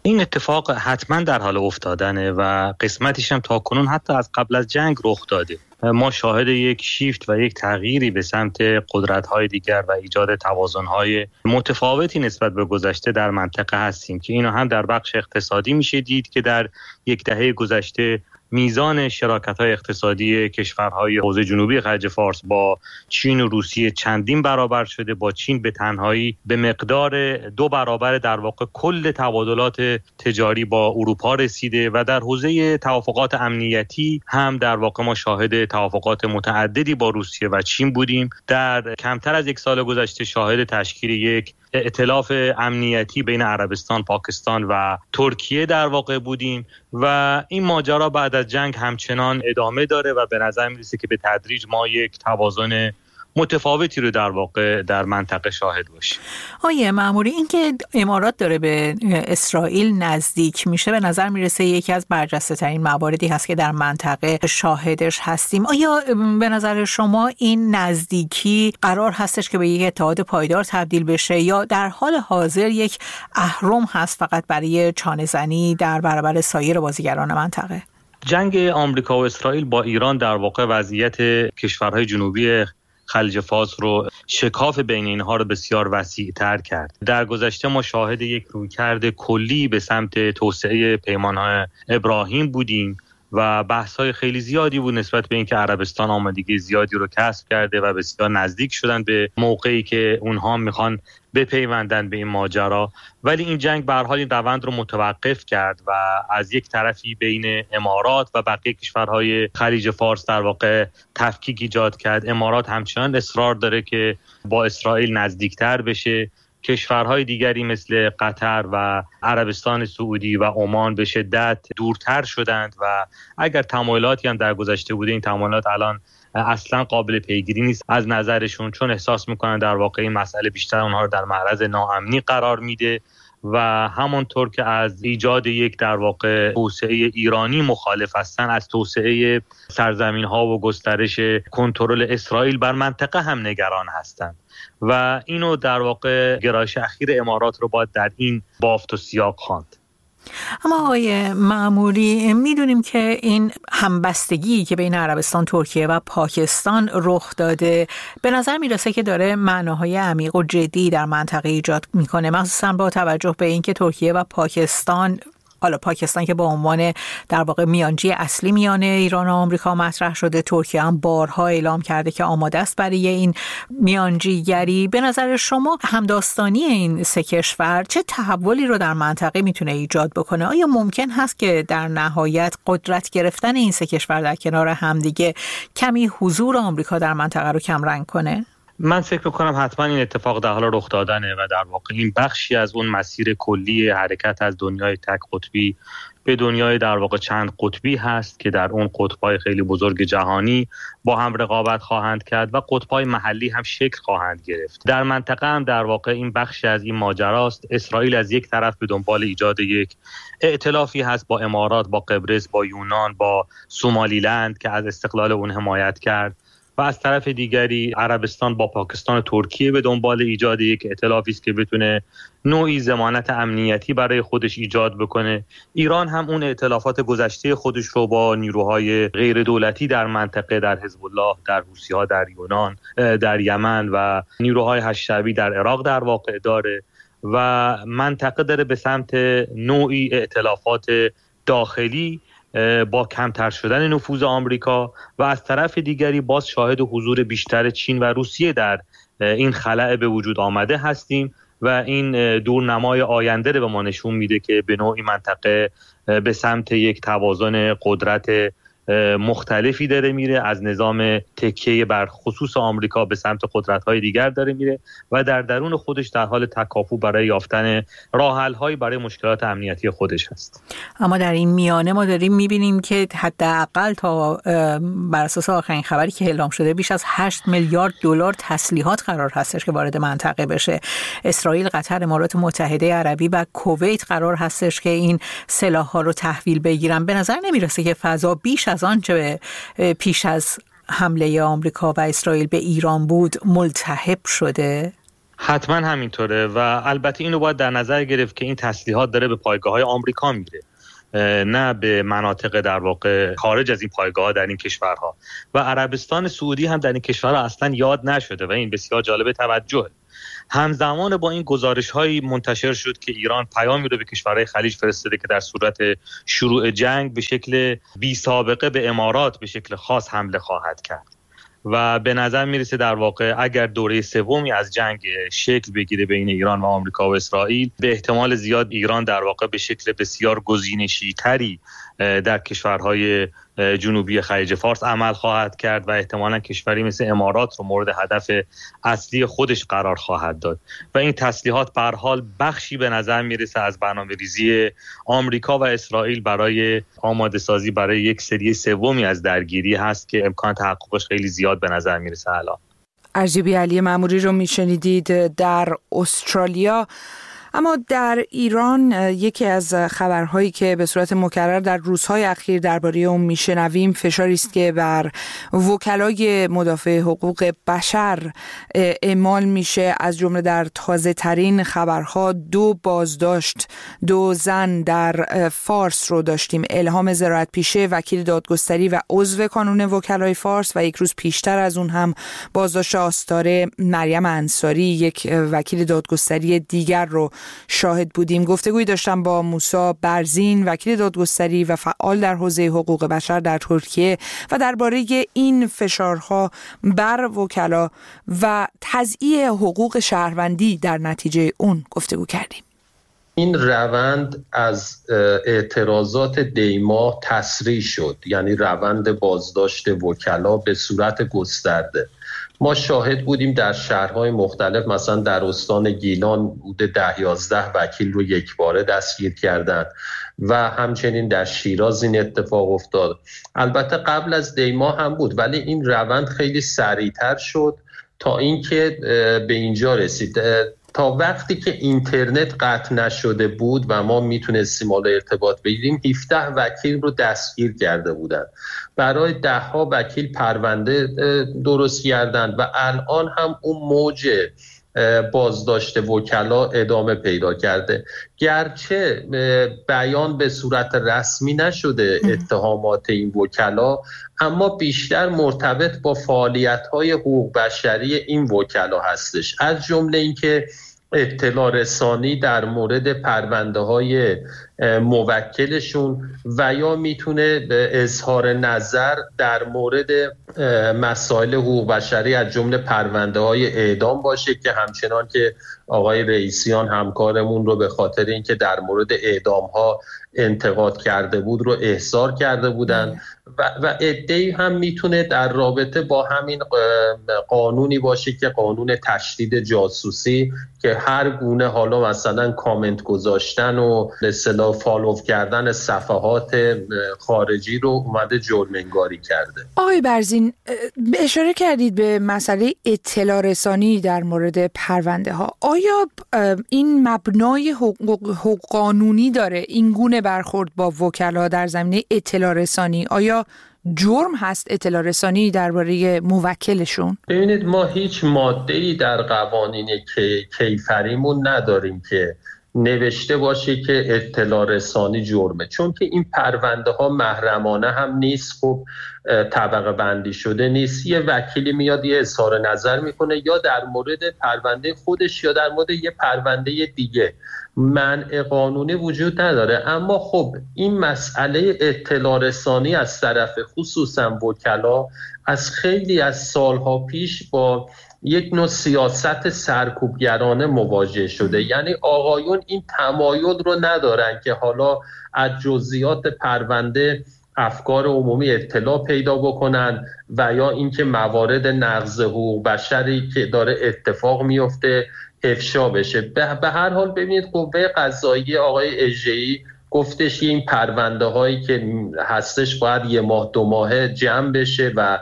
این اتفاق حتما در حال افتادنه و قسمتیش هم تا کنون حتی از قبل از جنگ رخ داده. ما شاهد یک شیفت و یک تغییری به سمت قدرت‌های دیگر و ایجاد توازن‌های متفاوتی نسبت به گذشته در منطقه هستیم که اینو هم در بخش اقتصادی میشه دید که در یک دهه گذشته میزان شراکت‌های اقتصادی کشورهای حوزه جنوبی خلیج فارس با چین و روسیه چندین برابر شده، با چین به تنهایی به مقدار دو برابر در واقع کل تبادلات تجاری با اروپا رسیده و در حوزه توافقات امنیتی هم در واقع ما شاهد توافقات متعددی با روسیه و چین بودیم. در کمتر از یک سال گذشته شاهد تشکیل یک ائتلاف امنیتی بین عربستان، پاکستان و ترکیه در واقع بودیم و این ماجرا بعد از جنگ همچنان ادامه داره و به نظر میرسه که به تدریج ما یک توازن متفاوتی رو در واقع در منطقه شاهد باشیم. آیه مأموری، این که امارات داره به اسرائیل نزدیک میشه به نظر میرسه یکی از برجسته ترین مواردی هست که در منطقه شاهدش هستیم. آیا به نظر شما این نزدیکی قرار هستش که به یک اتحاد پایدار تبدیل بشه یا در حال حاضر یک اهرم هست فقط برای چانه زنی در برابر سایر بازیگران منطقه؟ جنگ آمریکا و اسرائیل با ایران در واقع وضعیت کشورهای جنوبی خلیج فارس رو شکاف بین اینها رو بسیار وسیع تر کرد. در گذشته ما شاهد یک رویکرد کلی به سمت توسعه پیمان‌های ابراهیم بودیم و بحث‌های خیلی زیادی بود نسبت به اینکه عربستان آمادگی زیادی رو کسب کرده و بسیار نزدیک شدن به موقعی که اونها میخوان بپیوندن به این ماجرا، ولی این جنگ به هر حال این روند رو متوقف کرد و از یک طرفی بین امارات و بقیه کشورهای خلیج فارس در واقع تفکیک ایجاد کرد. امارات همچنان اصرار داره که با اسرائیل نزدیکتر بشه. کشورهای دیگری مثل قطر و عربستان سعودی و عمان به شدت دورتر شدند و اگر تمایلاتی هم در گذشته بوده این تمایلات الان اصلا قابل پیگیری نیست از نظرشون، چون احساس میکنن در واقع این مسئله بیشتر اونها رو در معرض ناامنی قرار میده و همانطور که از ایجاد یک در واقع توسعه ایرانی مخالف هستن، از توسعه سرزمین ها و گسترش کنترل اسرائیل بر منطقه هم نگران هستند و اینو در واقع گرایش اخیر امارات رو باید در این بافت و سیاق خواند. اما آقای مأموری، میدونیم که این همبستگی که بین عربستان، ترکیه و پاکستان رخ داده به نظر میرسه که داره معناهای عمیق و جدی در منطقه ایجاد میکنه، مخصوصا با توجه به اینکه ترکیه و پاکستان، حالا پاکستان که با عنوان در واقع میانجی اصلی میانه ایران و آمریکا مطرح شده، ترکیه هم بارها اعلام کرده که آماده است برای این میانجیگری. به نظر شما همداستانی این سه کشور چه تحولی رو در منطقه میتونه ایجاد بکنه؟ آیا ممکن هست که در نهایت قدرت گرفتن این سه کشور در کنار همدیگه کمی حضور آمریکا در منطقه رو کم رنگ کنه؟ من فکر میکنم حتما این اتفاق در حال رخ دادنه و در واقع این بخشی از اون مسیر کلی حرکت از دنیای تک قطبی به دنیای در واقع چند قطبی هست که در اون قطب‌های خیلی بزرگ جهانی با هم رقابت خواهند کرد و قطب‌های محلی هم شکل خواهند گرفت. در منطقه هم در واقع این بخشی از این ماجراست. اسرائیل از یک طرف به دنبال ایجاد یک ائتلافی هست با امارات، با قبرس، با یونان، با سومالیلند که از استقلال اون حمایت کرد و از طرف دیگری عربستان با پاکستان و ترکیه به دنبال ایجاد یک ائتلافی است که بتونه نوعی ضمانت امنیتی برای خودش ایجاد بکنه. ایران هم اون ائتلافات گذشته خودش رو با نیروهای غیر دولتی در منطقه، در حزب الله، در حوثی‌ها در یونان، در یمن و نیروهای هشت‌شعبی در عراق در واقع داره و منطقه داره به سمت نوعی ائتلافات داخلی با کمتر شدن نفوذ آمریکا و از طرف دیگری باز شاهد حضور بیشتر چین و روسیه در این خلأ به وجود آمده هستیم و این دورنمای آینده رو به ما نشون میده که به نوعی منطقه به سمت یک توازن قدرت مختلفی داره میره، از نظام تکیه بر خصوص آمریکا به سمت قدرت‌های دیگر داره میره و در درون خودش در حال تکاپو برای یافتن راه‌حل‌هایی برای مشکلات امنیتی خودش هست. اما در این میانه ما داریم میبینیم که حداقل تا بر اساس آخرین خبری که اعلام شده بیش از هشت میلیارد دلار تسلیحات قرار هستش که وارد منطقه بشه. اسرائیل، قطر، امارات متحده عربی و کویت قرار هستش که این سلاح‌ها رو تحویل بگیرن. به نظر نمیرسه که فضا بیش از آنچه پیش از حمله آمریکا و اسرائیل به ایران بود ملتهب شده؟ حتما همینطوره و البته اینو باید در نظر گرفت که این تسلیحات داره به پایگاه‌های آمریکا میره، نه به مناطق در واقع خارج از این پایگاه‌ها در این کشورها. و عربستان سعودی هم در این کشورها اصلا یاد نشده و این بسیار جالب توجهه. همزمان با این گزارش‌هایی منتشر شد که ایران پیامی رو به کشورهای خلیج فرستاده که در صورت شروع جنگ به شکل بی سابقه به امارات به شکل خاص حمله خواهد کرد و به نظر میرسه در واقع اگر دوره سومی از جنگ شکل بگیره بین ایران و آمریکا و اسرائیل، به احتمال زیاد ایران در واقع به شکل بسیار گزینشی‌تری در کشورهای جنوبی خلیج فارس عمل خواهد کرد و احتمالاً کشوری مثل امارات رو مورد هدف اصلی خودش قرار خواهد داد و این تسلیحات به هر حال بخشی به نظر میرسه از برنامه‌ریزی آمریکا و اسرائیل برای آماده سازی برای یک سری سومی از درگیری هست که امکان تحققش خیلی زیاد به نظر میرسه. الان ارجبی علی مأموری رو میشنیدید در استرالیا. اما در ایران یکی از خبرهایی که به صورت مکرر در روزهای اخیر درباره اون میشنویم فشاری است که بر وکلای مدافع حقوق بشر اعمال میشه. از جمله در تازه ترین خبرها دو بازداشت دو زن در فارس رو داشتیم. الهام زراعت پیشه وکیل دادگستری و عضو کانون وکلای فارس و یک روز پیشتر از اون هم بازداشت آستاره مریم انصاری یک وکیل دادگستری دیگر رو شاهد بودیم. گفتگویی داشتم با موسی برزین وکیل دادگستری و فعال در حوزه حقوق بشر در ترکیه و درباره این فشارها بر وکلا و تضییع حقوق شهروندی در نتیجه اون گفتگو کردیم. این روند از اعتراضات دیما تسریع شد، یعنی روند بازداشت وکلا به صورت گسترده. ما شاهد بودیم در شهرهای مختلف، مثلا در استان گیلان بوده ده یازده وکیل رو یک باره دستگیر کردند و همچنین در شیراز این اتفاق افتاد. البته قبل از دیما هم بود ولی این روند خیلی سریعتر شد تا اینکه به اینجا رسید. تا وقتی که اینترنت قطع نشده بود و ما میتونستیم حالا ارتباط بگیریم، هفده وکیل رو دستگیر کرده بودن. برای ده ها وکیل پرونده درست کردن و الان هم اون موج بازداشت وکلا ادامه پیدا کرده. گرچه بیان به صورت رسمی نشده اتهامات این وکلا، اما بیشتر مرتبط با فعالیت‌های حقوق بشری این وکلا هستش، از جمله اینکه اطلاع رسانی در مورد پرونده‌های موکلشون و یا میتونه اظهار نظر در مورد مسائل حقوق بشری از جمله پرونده‌های اعدام باشه که همچنان که آقای رئیسیان همکارمون رو به خاطر اینکه در مورد اعدام‌ها انتقاد کرده بود رو احضار کرده بودن و, و عده‌ای هم میتونه در رابطه با همین قانونی باشه که قانون تشدید جاسوسی که هر گونه حالا مثلا کامنت گذاشتن و اصطلاح فالو کردن صفحات خارجی رو اومده جرم انگاری کرده. آقای برزین اشاره کردید به مسئله اطلاع رسانی در مورد پرونده ها. آیا این مبنای حقوق, حقوق قانونی داره این گونه برخورد با وکلا در زمینه اطلاع رسانی؟ آیا جرم هست اطلاع رسانی درباره موکلشون؟ ببینید ما هیچ ماده‌ای در قوانین کیفریمون نداریم که نوشته باشه که اطلاع رسانی جرمه، چون که این پرونده ها محرمانه هم نیست، خب طبقه بندی شده نیست. یه وکیلی میاد یه اظهار نظر میکنه یا در مورد پرونده خودش یا در مورد یه پرونده دیگه، منع قانونی وجود نداره. اما خب این مسئله اطلاع رسانی از طرف خصوصا وکلا از خیلی از سالها پیش با یک نوع سیاست سرکوبگرانه مواجه شده، یعنی آقایون این تمایل رو ندارن که حالا از جزئیات پرونده افکار عمومی اطلاع پیدا بکنن و یا اینکه موارد نقض حقوق بشری که داره اتفاق میفته افشا بشه. به هر حال ببینید قوه قضاییه آقای اژه‌ای گفتش این پرونده هایی که هستش باید یه ماه دو ماه جمع بشه و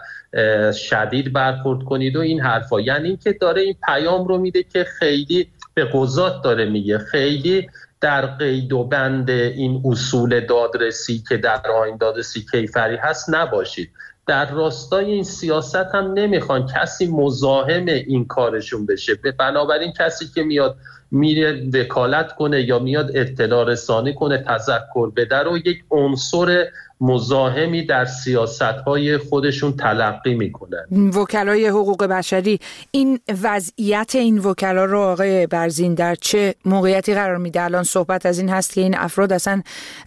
شدید برخورد کنید و این حرفا، یعنی این که داره این پیام رو میده که خیلی به قضات داره میگه خیلی در قید و بند این اصول دادرسی که در آیین دادرسی کیفری هست نباشید. در راستای این سیاست هم نمیخوان کسی مزاحم این کارشون بشه. بنابراین کسی که میاد میره وکالت کنه یا میاد اطلاع رسانی کنه، تذکر بده رو یک عنصر مزاحمی در سیاست‌های خودشون تلقی میکنن. وکلای حقوق بشری این وضعیت این وکلا رو آقای برزین در چه موقعیتی قرار میده؟ الان صحبت از این هست که این افراد اصلا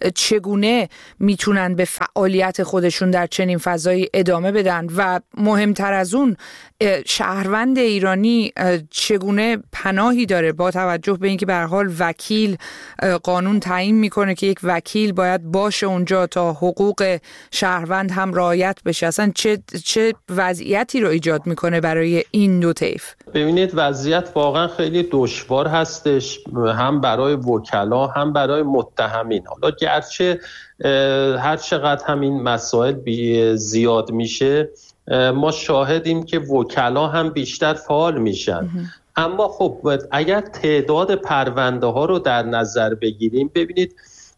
چگونه میتونن به فعالیت خودشون در چنین فضایی ادامه بدن و مهمتر از اون شهروند ایرانی چگونه پناهی داره با توجه به اینکه به هر حال وکیل قانون تعیین میکنه که یک وکیل باید باشه اونجا تا حقوق شهروند هم رعایت بشه. اصلا چه چه وضعیتی رو ایجاد میکنه برای این دو طیف؟ ببینید وضعیت واقعا خیلی دشوار هستش، هم برای وکلا هم برای متهمین. حالا گرچه هر چقدر همین مسائل زیاد میشه ما شاهدیم که وکلا هم بیشتر فعال میشن. اما خب اگر تعداد پرونده ها رو در نظر بگیریم، ببینید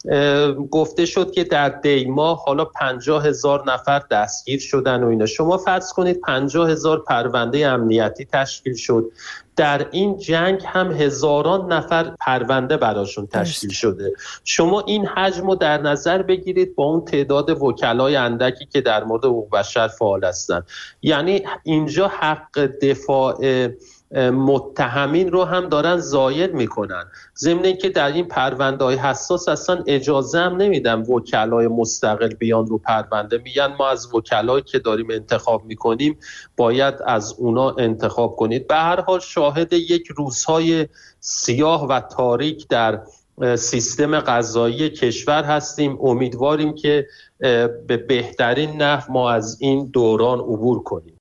گفته شد که در دیما حالا پنجاه هزار نفر دستگیر شدن و اینا. شما فرض کنید پنجاه هزار پرونده امنیتی تشکیل شد، در این جنگ هم هزاران نفر پرونده براشون تشکیل شده. شما این حجم رو در نظر بگیرید با اون تعداد وکلای اندکی که در مورد حقوق بشر فعال هستن. یعنی اینجا حق دفاع متهمین رو هم دارن زایل میکنن، ضمن اینکه در این پرونده‌های حساس اصلا اجازه هم نمیدن وکلای مستقل بیان رو پرونده. میگن ما از وکلایی که داریم انتخاب میکنیم باید از اونا انتخاب کنید. به هر حال شاهد یک روزهای سیاه و تاریک در سیستم قضایی کشور هستیم. امیدواریم که به بهترین نحو ما از این دوران عبور کنیم.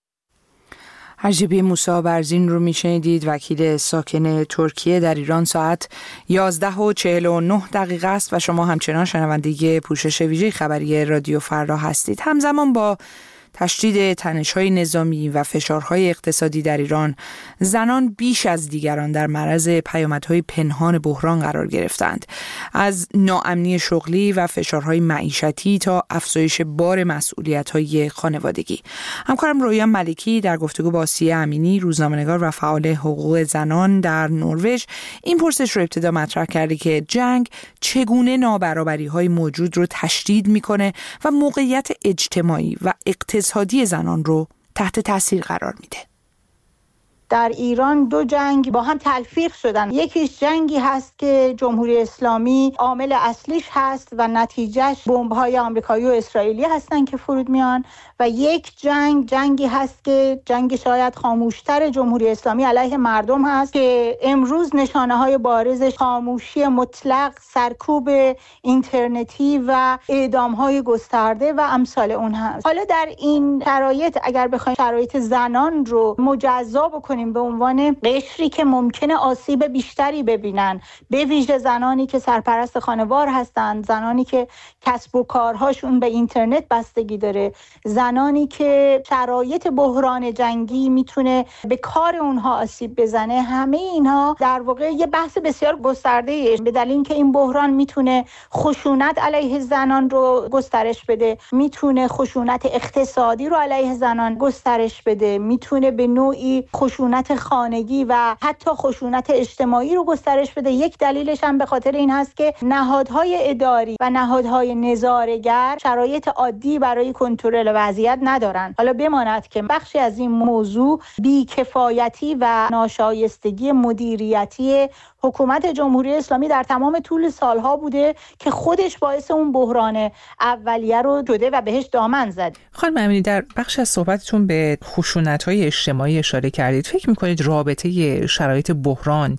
حجیبی موسی برزین رو میشنیدید، وکیل ساکن ترکیه در ایران. ساعت یازده و چهل و نه دقیقه است و شما همچنان شنونده پوشش ویژه خبری رادیو فردا هستید. همزمان با تشدید تنش‌های نظامی و فشارهای اقتصادی در ایران، زنان بیش از دیگران در معرض پیامدهای پنهان بحران قرار گرفتند، از ناامنی شغلی و فشارهای معیشتی تا افزایش بار مسئولیت‌های خانوادگی. همکارم رویا ملکی در گفتگو با آسیه امینی، روزنامه‌نگار و فعال حقوق زنان در نروژ، این پرسش رو ابتدا مطرح کرده که جنگ چگونه نابرابری‌های موجود رو تشدید می‌کنه و موقعیت اجتماعی و اقتصادی زنان رو تحت تاثیر قرار میده. در ایران دو جنگ با هم تلفیق شدن. یکیش جنگی هست که جمهوری اسلامی عامل اصلیش هست و نتیجهش بمب‌های آمریکایی و اسرائیلی هستن که فرود میان، و یک جنگ جنگی هست که جنگ شاید خاموشتر جمهوری اسلامی علیه مردم هست که امروز نشانه‌های بارزش خاموشی مطلق، سرکوب اینترنتی و اعدام‌های گسترده و امثال اون هست. حالا در این شرایط اگر بخوایم شرایط زنان رو مجزا بکنیم به عنوان قشری که ممکنه آسیب بیشتری ببینن، به ویژه زنانی که سرپرست خانوار هستند، زنانی که کسب و کارهاشون به اینترنت بستگی داره، زنانی که شرایط بحران جنگی میتونه به کار اونها آسیب بزنه، همه اینها در واقع یه بحث بسیار گسترده به دلیل اینکه این بحران میتونه خشونت علیه زنان رو گسترش بده، میتونه خشونت اقتصادی رو علیه زنان گسترش بده، میتونه به نوعی خشونت خانگی و حتی خشونت اجتماعی رو گسترش بده. یک دلیلش هم به خاطر این هست که نهادهای اداری و نهادهای نظاره‌گر شرایط عادی برای کنترل وضعیت ندارن. حالا بماند که بخشی از این موضوع بی‌کفایتی و ناشایستگی مدیریتی حکومت جمهوری اسلامی در تمام طول سالها بوده که خودش باعث اون بحران اولیه رو شده و بهش دامن زد. خانم امینی، در بخش از صحبتتون به خشونت‌های اجتماعی اشاره کردید. فکر می‌کنید رابطه شرایط بحران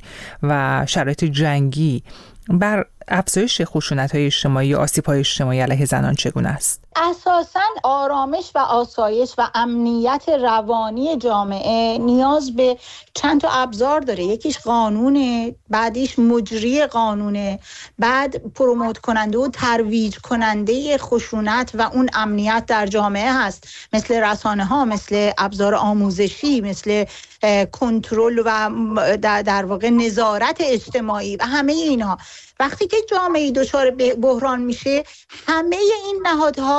و شرایط جنگی بر افزایش خشونت‌های اجتماعی و آسیب‌های اجتماعی علیه زنان چگونه است؟ اساساً آرامش و آسایش و امنیت روانی جامعه نیاز به چند تا ابزار داره. یکیش قانونه، بعدیش مجری قانونه، بعد پروموت کننده و ترویج کننده خشونت و اون امنیت در جامعه هست، مثل رسانه ها، مثل ابزار آموزشی، مثل کنترل و در واقع نظارت اجتماعی و همه اینا. وقتی که جامعه دچار بحران میشه، همه این نهادها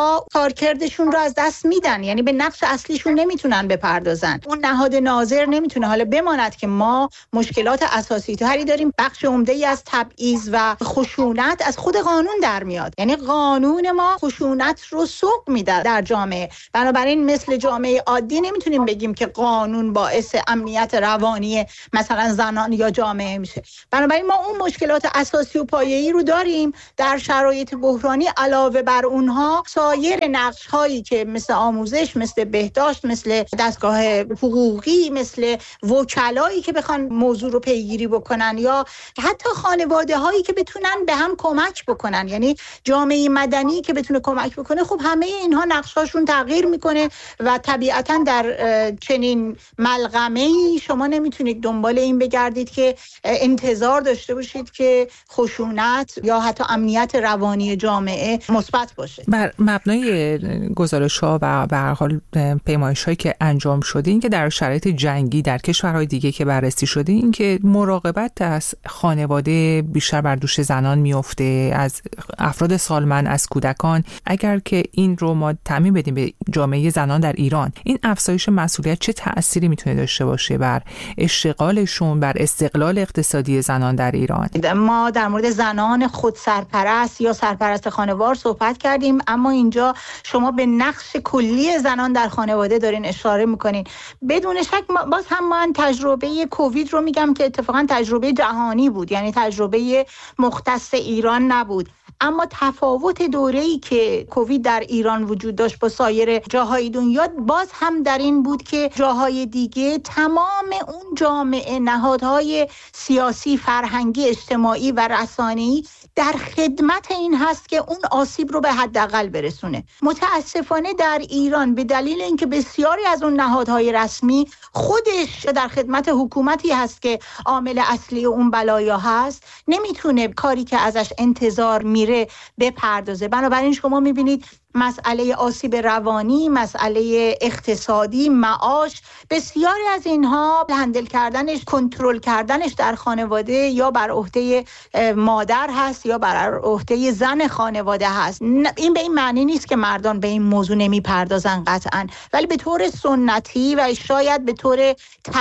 ها کارکردشون رو از دست میدن، یعنی به نقش اصلیشون نمیتونن بپردازن. اون نهاد ناظر نمیتونه. حالا بماند که ما مشکلات اساسی تری داریم. بخش عمده‌ای از تبعیض و خشونت از خود قانون در میاد، یعنی قانون ما خشونت رو سوق میده در جامعه. بنابراین مثل جامعه عادی نمیتونیم بگیم که قانون باعث امنیت روانی مثلا زنان یا جامعه میشه. بنابراین ما اون مشکلات اساسی و پایه‌ای رو داریم. در شرایط بحرانی علاوه بر اونها سایر نقش هایی که مثل آموزش، مثل بهداشت، مثل دستگاه حقوقی، مثل وکلایی که بخوان موضوع رو پیگیری بکنن یا حتی خانواده هایی که بتونن به هم کمک بکنن، یعنی جامعه مدنی که بتونه کمک بکنه، خب همه اینها نقش هاشون تغییر میکنه و طبیعتا در چنین ملغمه‌ای شما نمیتونید دنبال این بگردید که انتظار داشته باشید که خشونت یا حتی امنیت روانی جامعه مثبت باشه. بر مبنای گزارش‌ها و به هر حال پیمایش‌هایی که انجام شده، این که در شرایط جنگی در کشورهای دیگه که بررسی شده، این که مراقبت از خانواده بیشتر بر دوش زنان میفته، از افراد سالمند، از کودکان. اگر که این رو ما تعمیم بدیم به جامعه زنان در ایران، این افزایش مسئولیت چه تأثیری میتونه داشته باشه بر اشتغالشون، بر استقلال اقتصادی زنان در ایران؟ ما در مورد زنان خود سرپرست یا سرپرست خانوار صحبت کردیم، اما اینجا شما به نقش کلی زنان در خانواده دارین اشاره میکنین. بدون شک باز هم من تجربه کووید رو میگم که اتفاقا تجربه جهانی بود، یعنی تجربه مختص ایران نبود. اما تفاوت دوره‌ای که کووید در ایران وجود داشت با سایر جاهای دنیا باز هم در این بود که جاهای دیگه تمام اون جامعه، نهادهای سیاسی، فرهنگی، اجتماعی و رسانه‌ای در خدمت این هست که اون آسیب رو به حداقل برسونه. متاسفانه در ایران به دلیل اینکه بسیاری از اون نهادهای رسمی خودش در خدمت حکومتی هست که عامل اصلی اون بلایا هست، نمیتونه کاری که ازش انتظار میره بپردازه. بنابراین شما میبینید مسئله آسیب روانی، مسئله اقتصادی، معاش، بسیاری از اینها هندل کردنش، کنترل کردنش در خانواده یا بر عهده مادر هست یا بر عهده زن خانواده هست. این به این معنی نیست که مردان به این موضوع نمیپردازن قطعاً، ولی به طور سنتی و شاید به طور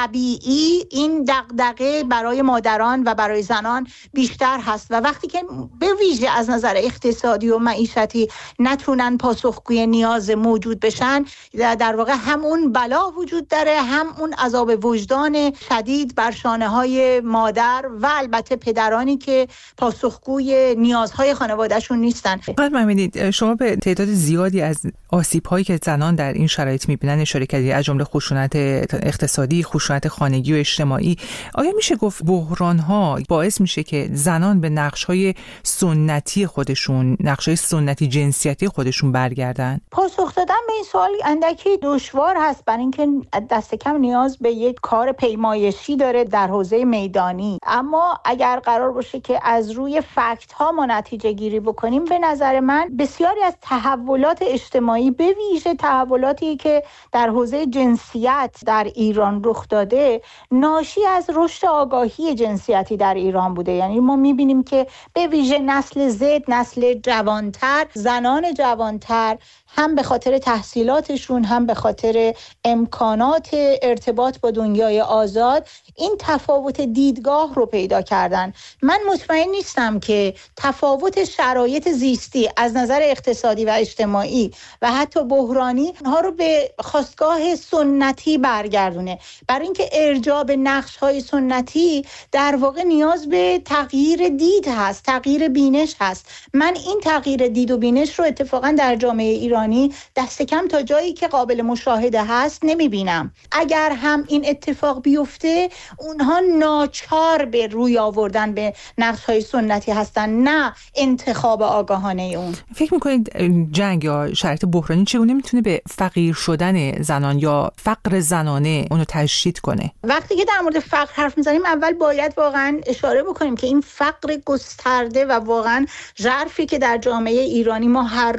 طبیعی این دغدغه برای مادران و برای زنان بیشتر هست و وقتی که به ویژه از نظر اقتصادی و معیشتی نتونن پاسخگوی نیاز موجود بشن، در واقع هم اون بلا وجود داره، هم اون عذاب وجدان شدید بر شانه های مادر و البته پدرانی که پاسخگوی نیازهای خانوادهشون نیستن. بعد می‌بینید شما به تعداد زیادی از آسیب‌هایی که زنان در این شرایط می‌بینن اشاره کردید، از جمله خشونت اقتصادی، خشونت خانگی و اجتماعی. آیا میشه گفت بحران‌ها باعث میشه که زنان به نقش‌های سنتی خودشون، نقش‌های سنتی جنسیتی خودشون برگردن؟ پاسخ دادن به این سوال اندکی دشوار هست، برای اینکه دست کم نیاز به یک کار پیمایشی داره در حوزه میدانی. اما اگر قرار باشه که از روی فکت ها ما نتیجه گیری بکنیم، به نظر من بسیاری از تحولات اجتماعی، به ویژه تحولاتی که در حوزه جنسیت در ایران رخ داده، ناشی از رشد آگاهی جنسیتی در ایران بوده. یعنی ما میبینیم که به ویژه نسل زد، نسل جوانتر، زنان جوانتر، هم به خاطر تحصیلاتشون هم به خاطر امکانات ارتباط با دنیای آزاد، این تفاوت دیدگاه رو پیدا کردن. من مطمئن نیستم که تفاوت شرایط زیستی از نظر اقتصادی و اجتماعی و حتی بحرانی ها رو به خاستگاه سنتی برگردونه. برای اینکه ارجاع به نقش‌های سنتی در واقع نیاز به تغییر دید هست، تغییر بینش هست. من این تغییر دید و بینش رو اتفاقا در جامعه ایرانی دست کم تا جایی که قابل مشاهده هست نمیبینم. اگر هم این اتفاق بیفته، اونها ناچار به روی آوردن به نقش‌های سنتی هستن، نه انتخاب آگاهانه اون. فکر میکنید جنگ یا شرایط بحرانی چگونه میتونه به فقیر شدن زنان یا فقر زنانه اونو تشدید کنه؟ وقتی که در مورد فقر حرف میزنیم، اول باید واقعا اشاره بکنیم که این فقر گسترده و واقعا ژرفی که در جامعه ایرانی ما هر روز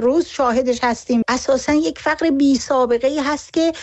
شاهدش هستیم، اساسا یک فقر بی سابقه ای هست که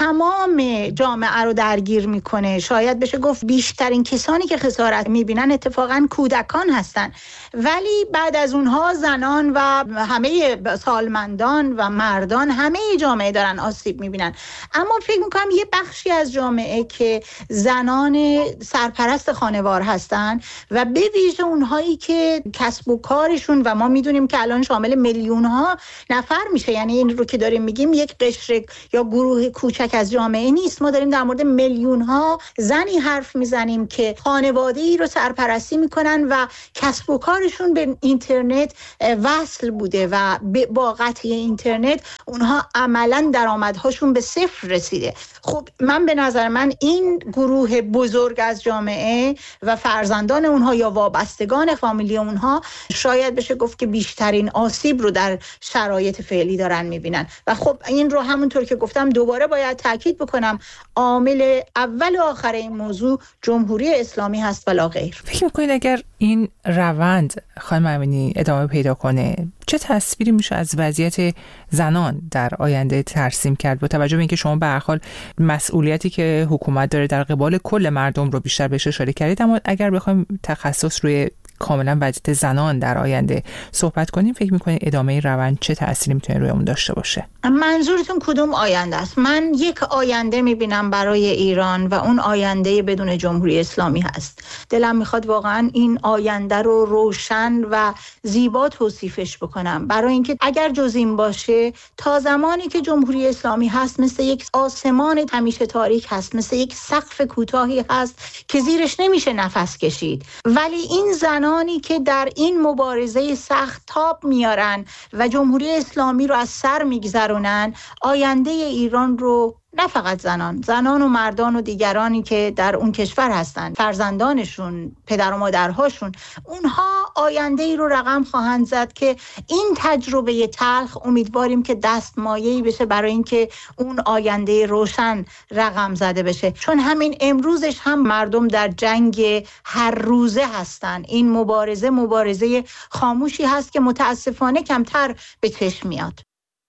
تمام جامعه رو درگیر میکنه. شاید بشه گفت بیشترین کسانی که خسارت میبینن اتفاقا کودکان هستن، ولی بعد از اونها زنان و همه سالمندان و مردان، همه جامعه دارن آسیب میبینن. اما فکر میکنم یه بخشی از جامعه که زنان سرپرست خانوار هستن و به ویژه اونهایی که کسب و کارشون، و ما میدونیم که الان شامل میلیون ها نفر میشه، یعنی این رو که داریم میگیم یک قشر یا گروه کوچک از جامعه نیست، ما داریم در مورد میلیون ها زنی حرف میزنیم که خانواده‌ای رو سرپرستی میکنن و کسب و کارشون به اینترنت وصل بوده و با قطع اینترنت اونها عملاً درآمدهاشون به صفر رسیده. خب من به نظر من این گروه بزرگ از جامعه و فرزندان اونها یا وابستگان فامیلی اونها شاید بشه گفت که بیشترین آسیب رو در شرایط فعلی دارن میبینن. و خب این رو همونطور که گفتم دوباره باید تاکید بکنم، عامل اول و آخر این موضوع جمهوری اسلامی هست و لا غیر. فکر میکنید اگر این روند خانم امینی ادامه پیدا کنه چه تصویری میشه از وضعیت زنان در آینده ترسیم کرد، با توجه به اینکه شما به هر حال مسئولیتی که حکومت داره در قبال کل مردم رو بیشتر بهش اشاره کردید، اما اگر بخوایم تخصص روی کاملا وضعیت زنان در آینده صحبت کنیم، فکر میکنید ادامه روند چه تأثیری میتونه روی اون داشته باشه؟ منظورتون کدوم آینده است؟ من یک آینده میبینم برای ایران و اون آینده بدون جمهوری اسلامی هست. دلم میخواد واقعا این آینده رو روشن و زیبا توصیفش بکنم، برای اینکه اگر جز این باشه، تا زمانی که جمهوری اسلامی هست مثل یک آسمان همیشه تاریک هست، مثل یک سقف کوتاهی هست که زیرش نمیشه نفس کشید. ولی این زنانی که در این مبارزه سخت تاب میارن و جمهوری اسلامی رو از سر میگذرونن، آینده ایران رو نه فقط زنان، زنان و مردان و دیگرانی که در اون کشور هستن، فرزندانشون، پدر و مادرهاشون، اونها آینده ای رو رقم خواهند زد که این تجربه تلخ امیدواریم که دستمایه‌ای بشه برای اینکه اون آینده روشن رقم زده بشه. چون همین امروزش هم مردم در جنگ هر روزه هستن. این مبارزه مبارزه خاموشی هست که متاسفانه کمتر به چشم میاد.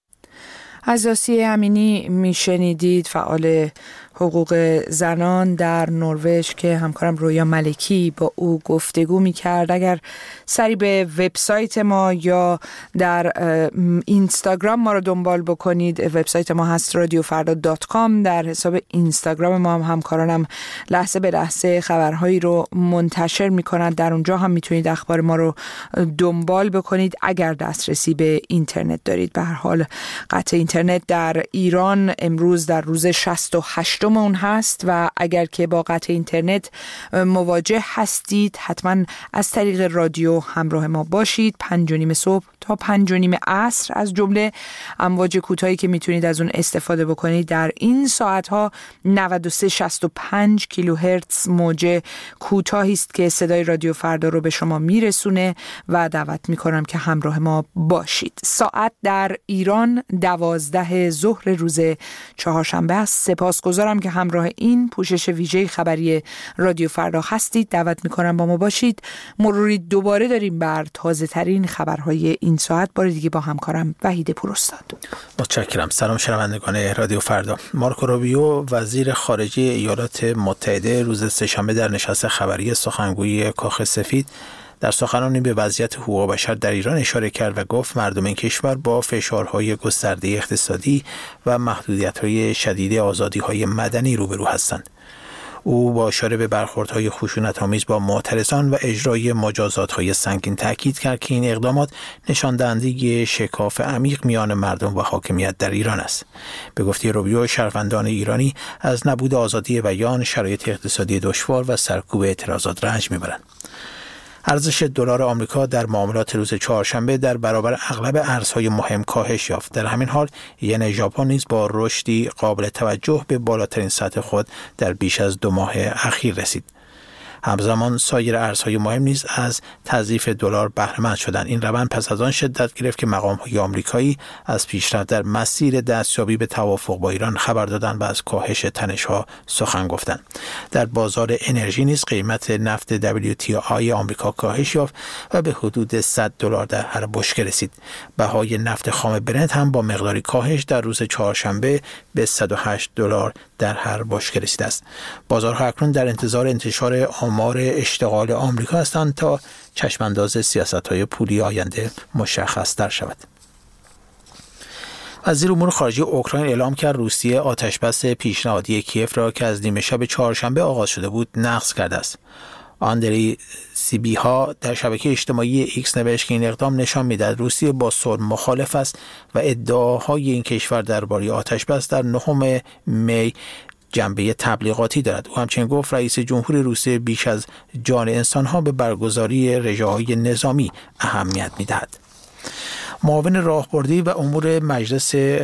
از آسیه امینی میشنیدید، فعال حقوق زنان در نروژ که همکارم رویا ملکی با او گفتگو میکرد. اگر سری به وبسایت ما یا در اینستاگرام ما رو دنبال بکنید، وبسایت ما هست رادیو فردا دات کام. در حساب اینستاگرام ما هم همکارانم لحظه به لحظه خبرهایی رو منتشر میکنند، در اونجا هم میتونید اخبار ما رو دنبال بکنید اگر دسترسی به اینترنت دارید. به هر حال قطع اینترنت در ایران امروز در روز شصت و هشتم اون هست و اگر که با قطع اینترنت مواجه هستید حتما از طریق رادیو همراه ما باشید. پنج و نیم صبح تا پنج و نیم عصر از جمله امواج کوتاهی که میتونید از اون استفاده بکنید در این ساعتها نود و سه شصت و پنج کیلوهرتز موج کوتاهی است که صدای رادیو فردا رو به شما میرسونه و دعوت میکنم که همراه ما باشید. ساعت در ایران دوازده ظهر روز چهارشنبه است. سپاسگزارم که همراه این پوشش ویژه خبری رادیو فردا هستید. دعوت میکنم با ما باشید. مروری دوباره داریم بر تازه ترین خبرهای این ساعت، بار دیگه با همکارم وحید پوراستاد. متشکرم. سلام شنوندگان رادیو فردا. مارکو روبیو وزیر خارجه ایالات متحده روز سه‌شنبه در نشست خبری سخنگوی کاخ سفید در سخنرانی به وضعیت حقوق بشر در ایران اشاره کرد و گفت مردم این کشور با فشارهای گسترده اقتصادی و محدودیت‌های شدید آزادی‌های مدنی روبرو هستند. او با اشاره به برخوردهای خشونت‌آمیز با معترضان و اجرای مجازات‌های سنگین تاکید کرد که این اقدامات نشان دهنده شکاف عمیق میان مردم و حاکمیت در ایران است. به گفته روبیو، شهروندان ایرانی از نبود آزادی بیان، شرایط اقتصادی دشوار و سرکوب اعتراضات رنج می‌برند. ارزش دلار آمریکا در معاملات روز چهارشنبه در برابر اغلب ارزهای مهم کاهش یافت. در همین حال ین ژاپن نیز با رشدی قابل توجه به بالاترین سطح خود در بیش از دو ماه اخیر رسید. همزمان سایر ارزهای مهم نیز از تضعیف دلار بهره مند شدند. این روند پس از آن شدت گرفت که مقام‌های آمریکایی از پیشرفت در مسیر دستیابی به توافق با ایران خبر دادند و از کاهش تنش‌ها سخن گفتند. در بازار انرژی نیز قیمت نفت دبلیو تی آی آمریکا کاهش یافت و به حدود صد دلار در هر بشکه رسید. بهای نفت خام برنت هم با مقداری کاهش در روز چهارشنبه به صد و هشت دلار در هر بشکه رسیده است. بازارها اکنون در انتظار انتشار آمار اشتغال آمریکا هستند تا چشمانداز سیاست‌های پولی آینده مشخص‌تر شود. وزیر امور خارجه اوکراین اعلام کرد روسیه آتشبس پیشنهادی کیف را که از نیمه شب چهارشنبه آغاز شده بود نقض کرده است. آندری سیبیها در شبکه اجتماعی ایکس نوشت که این اقدام نشان می‌دهد روسیه با صلح مخالف است و ادعاهای این کشور درباره آتشبس در نهم می جنبه تبلیغاتی دارد. او همچنین گفت رئیس جمهور روسیه بیش از جان انسان‌ها به برگزاری رژه‌های نظامی اهمیت می‌دهد. معاون راهبردی و امور مجلس